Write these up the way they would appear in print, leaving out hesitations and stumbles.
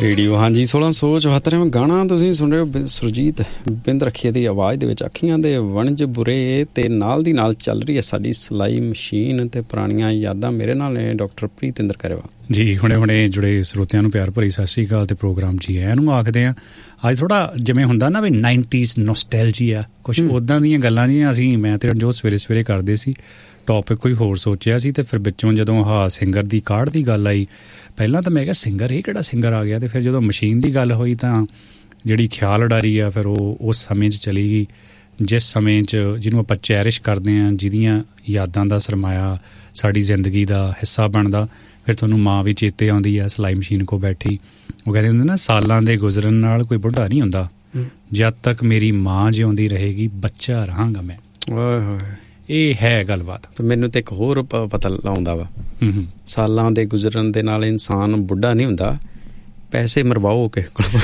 Radio ਹਾਂਜੀ 1674 ਗਾਣਾ ਤੁਸੀਂ ਸੁਣ ਰਹੇ ਹੋ ਸੁਰਜੀਤ ਬਿੰਦ ਰੱਖੀਏ ਦੀ ਆਵਾਜ਼ ਦੇ ਵਿੱਚ। ਅੱਖੀਆਂ ਦੇ ਵਣਜ ਬੁਰੇ ਤੇ ਨਾਲ ਦੀ ਨਾਲ ਚੱਲ ਰਹੀ ਹੈ ਸਾਡੀ ਸਿਲਾਈ ਮਸ਼ੀਨ ਤੇ ਪੁਰਾਣੀਆਂ ਯਾਦਾਂ। ਮੇਰੇ ਨਾਲ ਨੇ ਡਾਕਟਰ ਪ੍ਰੀਤਿੰਦਰ ਕਰੇਵਾ ਜੀ। ਹੁਣੇ ਜੁੜੇ ਸਰੋਤਿਆਂ ਨੂੰ ਪਿਆਰ ਭਰੀ ਸਤਿ ਸ਼੍ਰੀ ਅਕਾਲ। ਤੇ ਪ੍ਰੋਗਰਾਮ ਜੀ ਇਹਨੂੰ ਆਖਦੇ ਆ ਅੱਜ ਥੋੜ੍ਹਾ ਜਿਵੇਂ ਹੁੰਦਾ ਨਾ ਵੀ 90s ਨੋਸਟੈਲਜੀਆ, ਕੁਛ ਉੱਦਾਂ ਦੀਆਂ ਗੱਲਾਂ ਜੀਆਂ ਅਸੀਂ ਮੈਂ ਤੇ ਜੋ ਸਵੇਰੇ ਕਰਦੇ ਸੀ। ਟੌਪਿਕ ਕੋਈ ਹੋਰ ਸੋਚਿਆ ਸੀ ਤੇ ਫਿਰ ਵਿੱਚੋਂ ਜਦੋਂ ਸਿੰਗਰ ਦੀ ਕਾਢ ਦੀ ਗੱਲ ਆਈ, ਪਹਿਲਾਂ ਤਾਂ ਮੈਂ ਕਿਹਾ ਸਿੰਗਰ ਇਹ ਕਿਹੜਾ ਸਿੰਗਰ ਆ ਗਿਆ, ਤੇ ਫਿਰ ਜਦੋਂ ਮਸ਼ੀਨ ਦੀ ਗੱਲ ਹੋਈ ਤਾਂ ਜਿਹੜੀ ਖਿਆਲ ਉਡਾਰੀ ਆ ਫਿਰ ਉਹ ਉਸ ਸਮੇਂ 'ਚ ਚਲੀ ਗਈ ਜਿਸ ਸਮੇਂ 'ਚ ਜਿਹਨੂੰ ਆਪਾਂ ਚੈਰਿਸ਼ ਕਰਦੇ ਹਾਂ, ਜਿਹਦੀਆਂ ਯਾਦਾਂ ਦਾ ਸਰਮਾਇਆ ਸਾਡੀ ਜ਼ਿੰਦਗੀ ਦਾ ਹਿੱਸਾ ਬਣਦਾ। ਫਿਰ ਤੁਹਾਨੂੰ ਮਾਂ ਵੀ ਚੇਤੇ ਆਉਂਦੀ ਆ ਸਿਲਾਈ ਮਸ਼ੀਨ ਕੋਲ ਬੈਠੀ। ਉਹ ਕਹਿੰਦੇ ਹੁੰਦੇ ਨਾ ਸਾਲਾਂ ਦੇ ਗੁਜ਼ਰਨ ਨਾਲ ਕੋਈ ਬੁੱਢਾ ਨਹੀਂ ਹੁੰਦਾ, ਜਦ ਤੱਕ ਮੇਰੀ ਮਾਂ ਜਿਉਂਦੀ ਰਹੇਗੀ ਬੱਚਾ ਰਹਾਂਗਾ ਮੈਂ। ਇਹ ਹੈ ਗੱਲਬਾਤ। ਮੈਨੂੰ ਤੇ ਇੱਕ ਹੋਰ ਪਤਾ ਲਾਉਂਦਾ ਵਾ, ਸਾਲਾਂ ਦੇ ਗੁਜ਼ਰਨ ਦੇ ਨਾਲ ਇਨਸਾਨ ਬੁੱਢਾ ਨਹੀਂ ਹੁੰਦਾ, ਪੈਸੇ ਮਰਵਾਓ ਕਿਸੇ ਕੋਲ।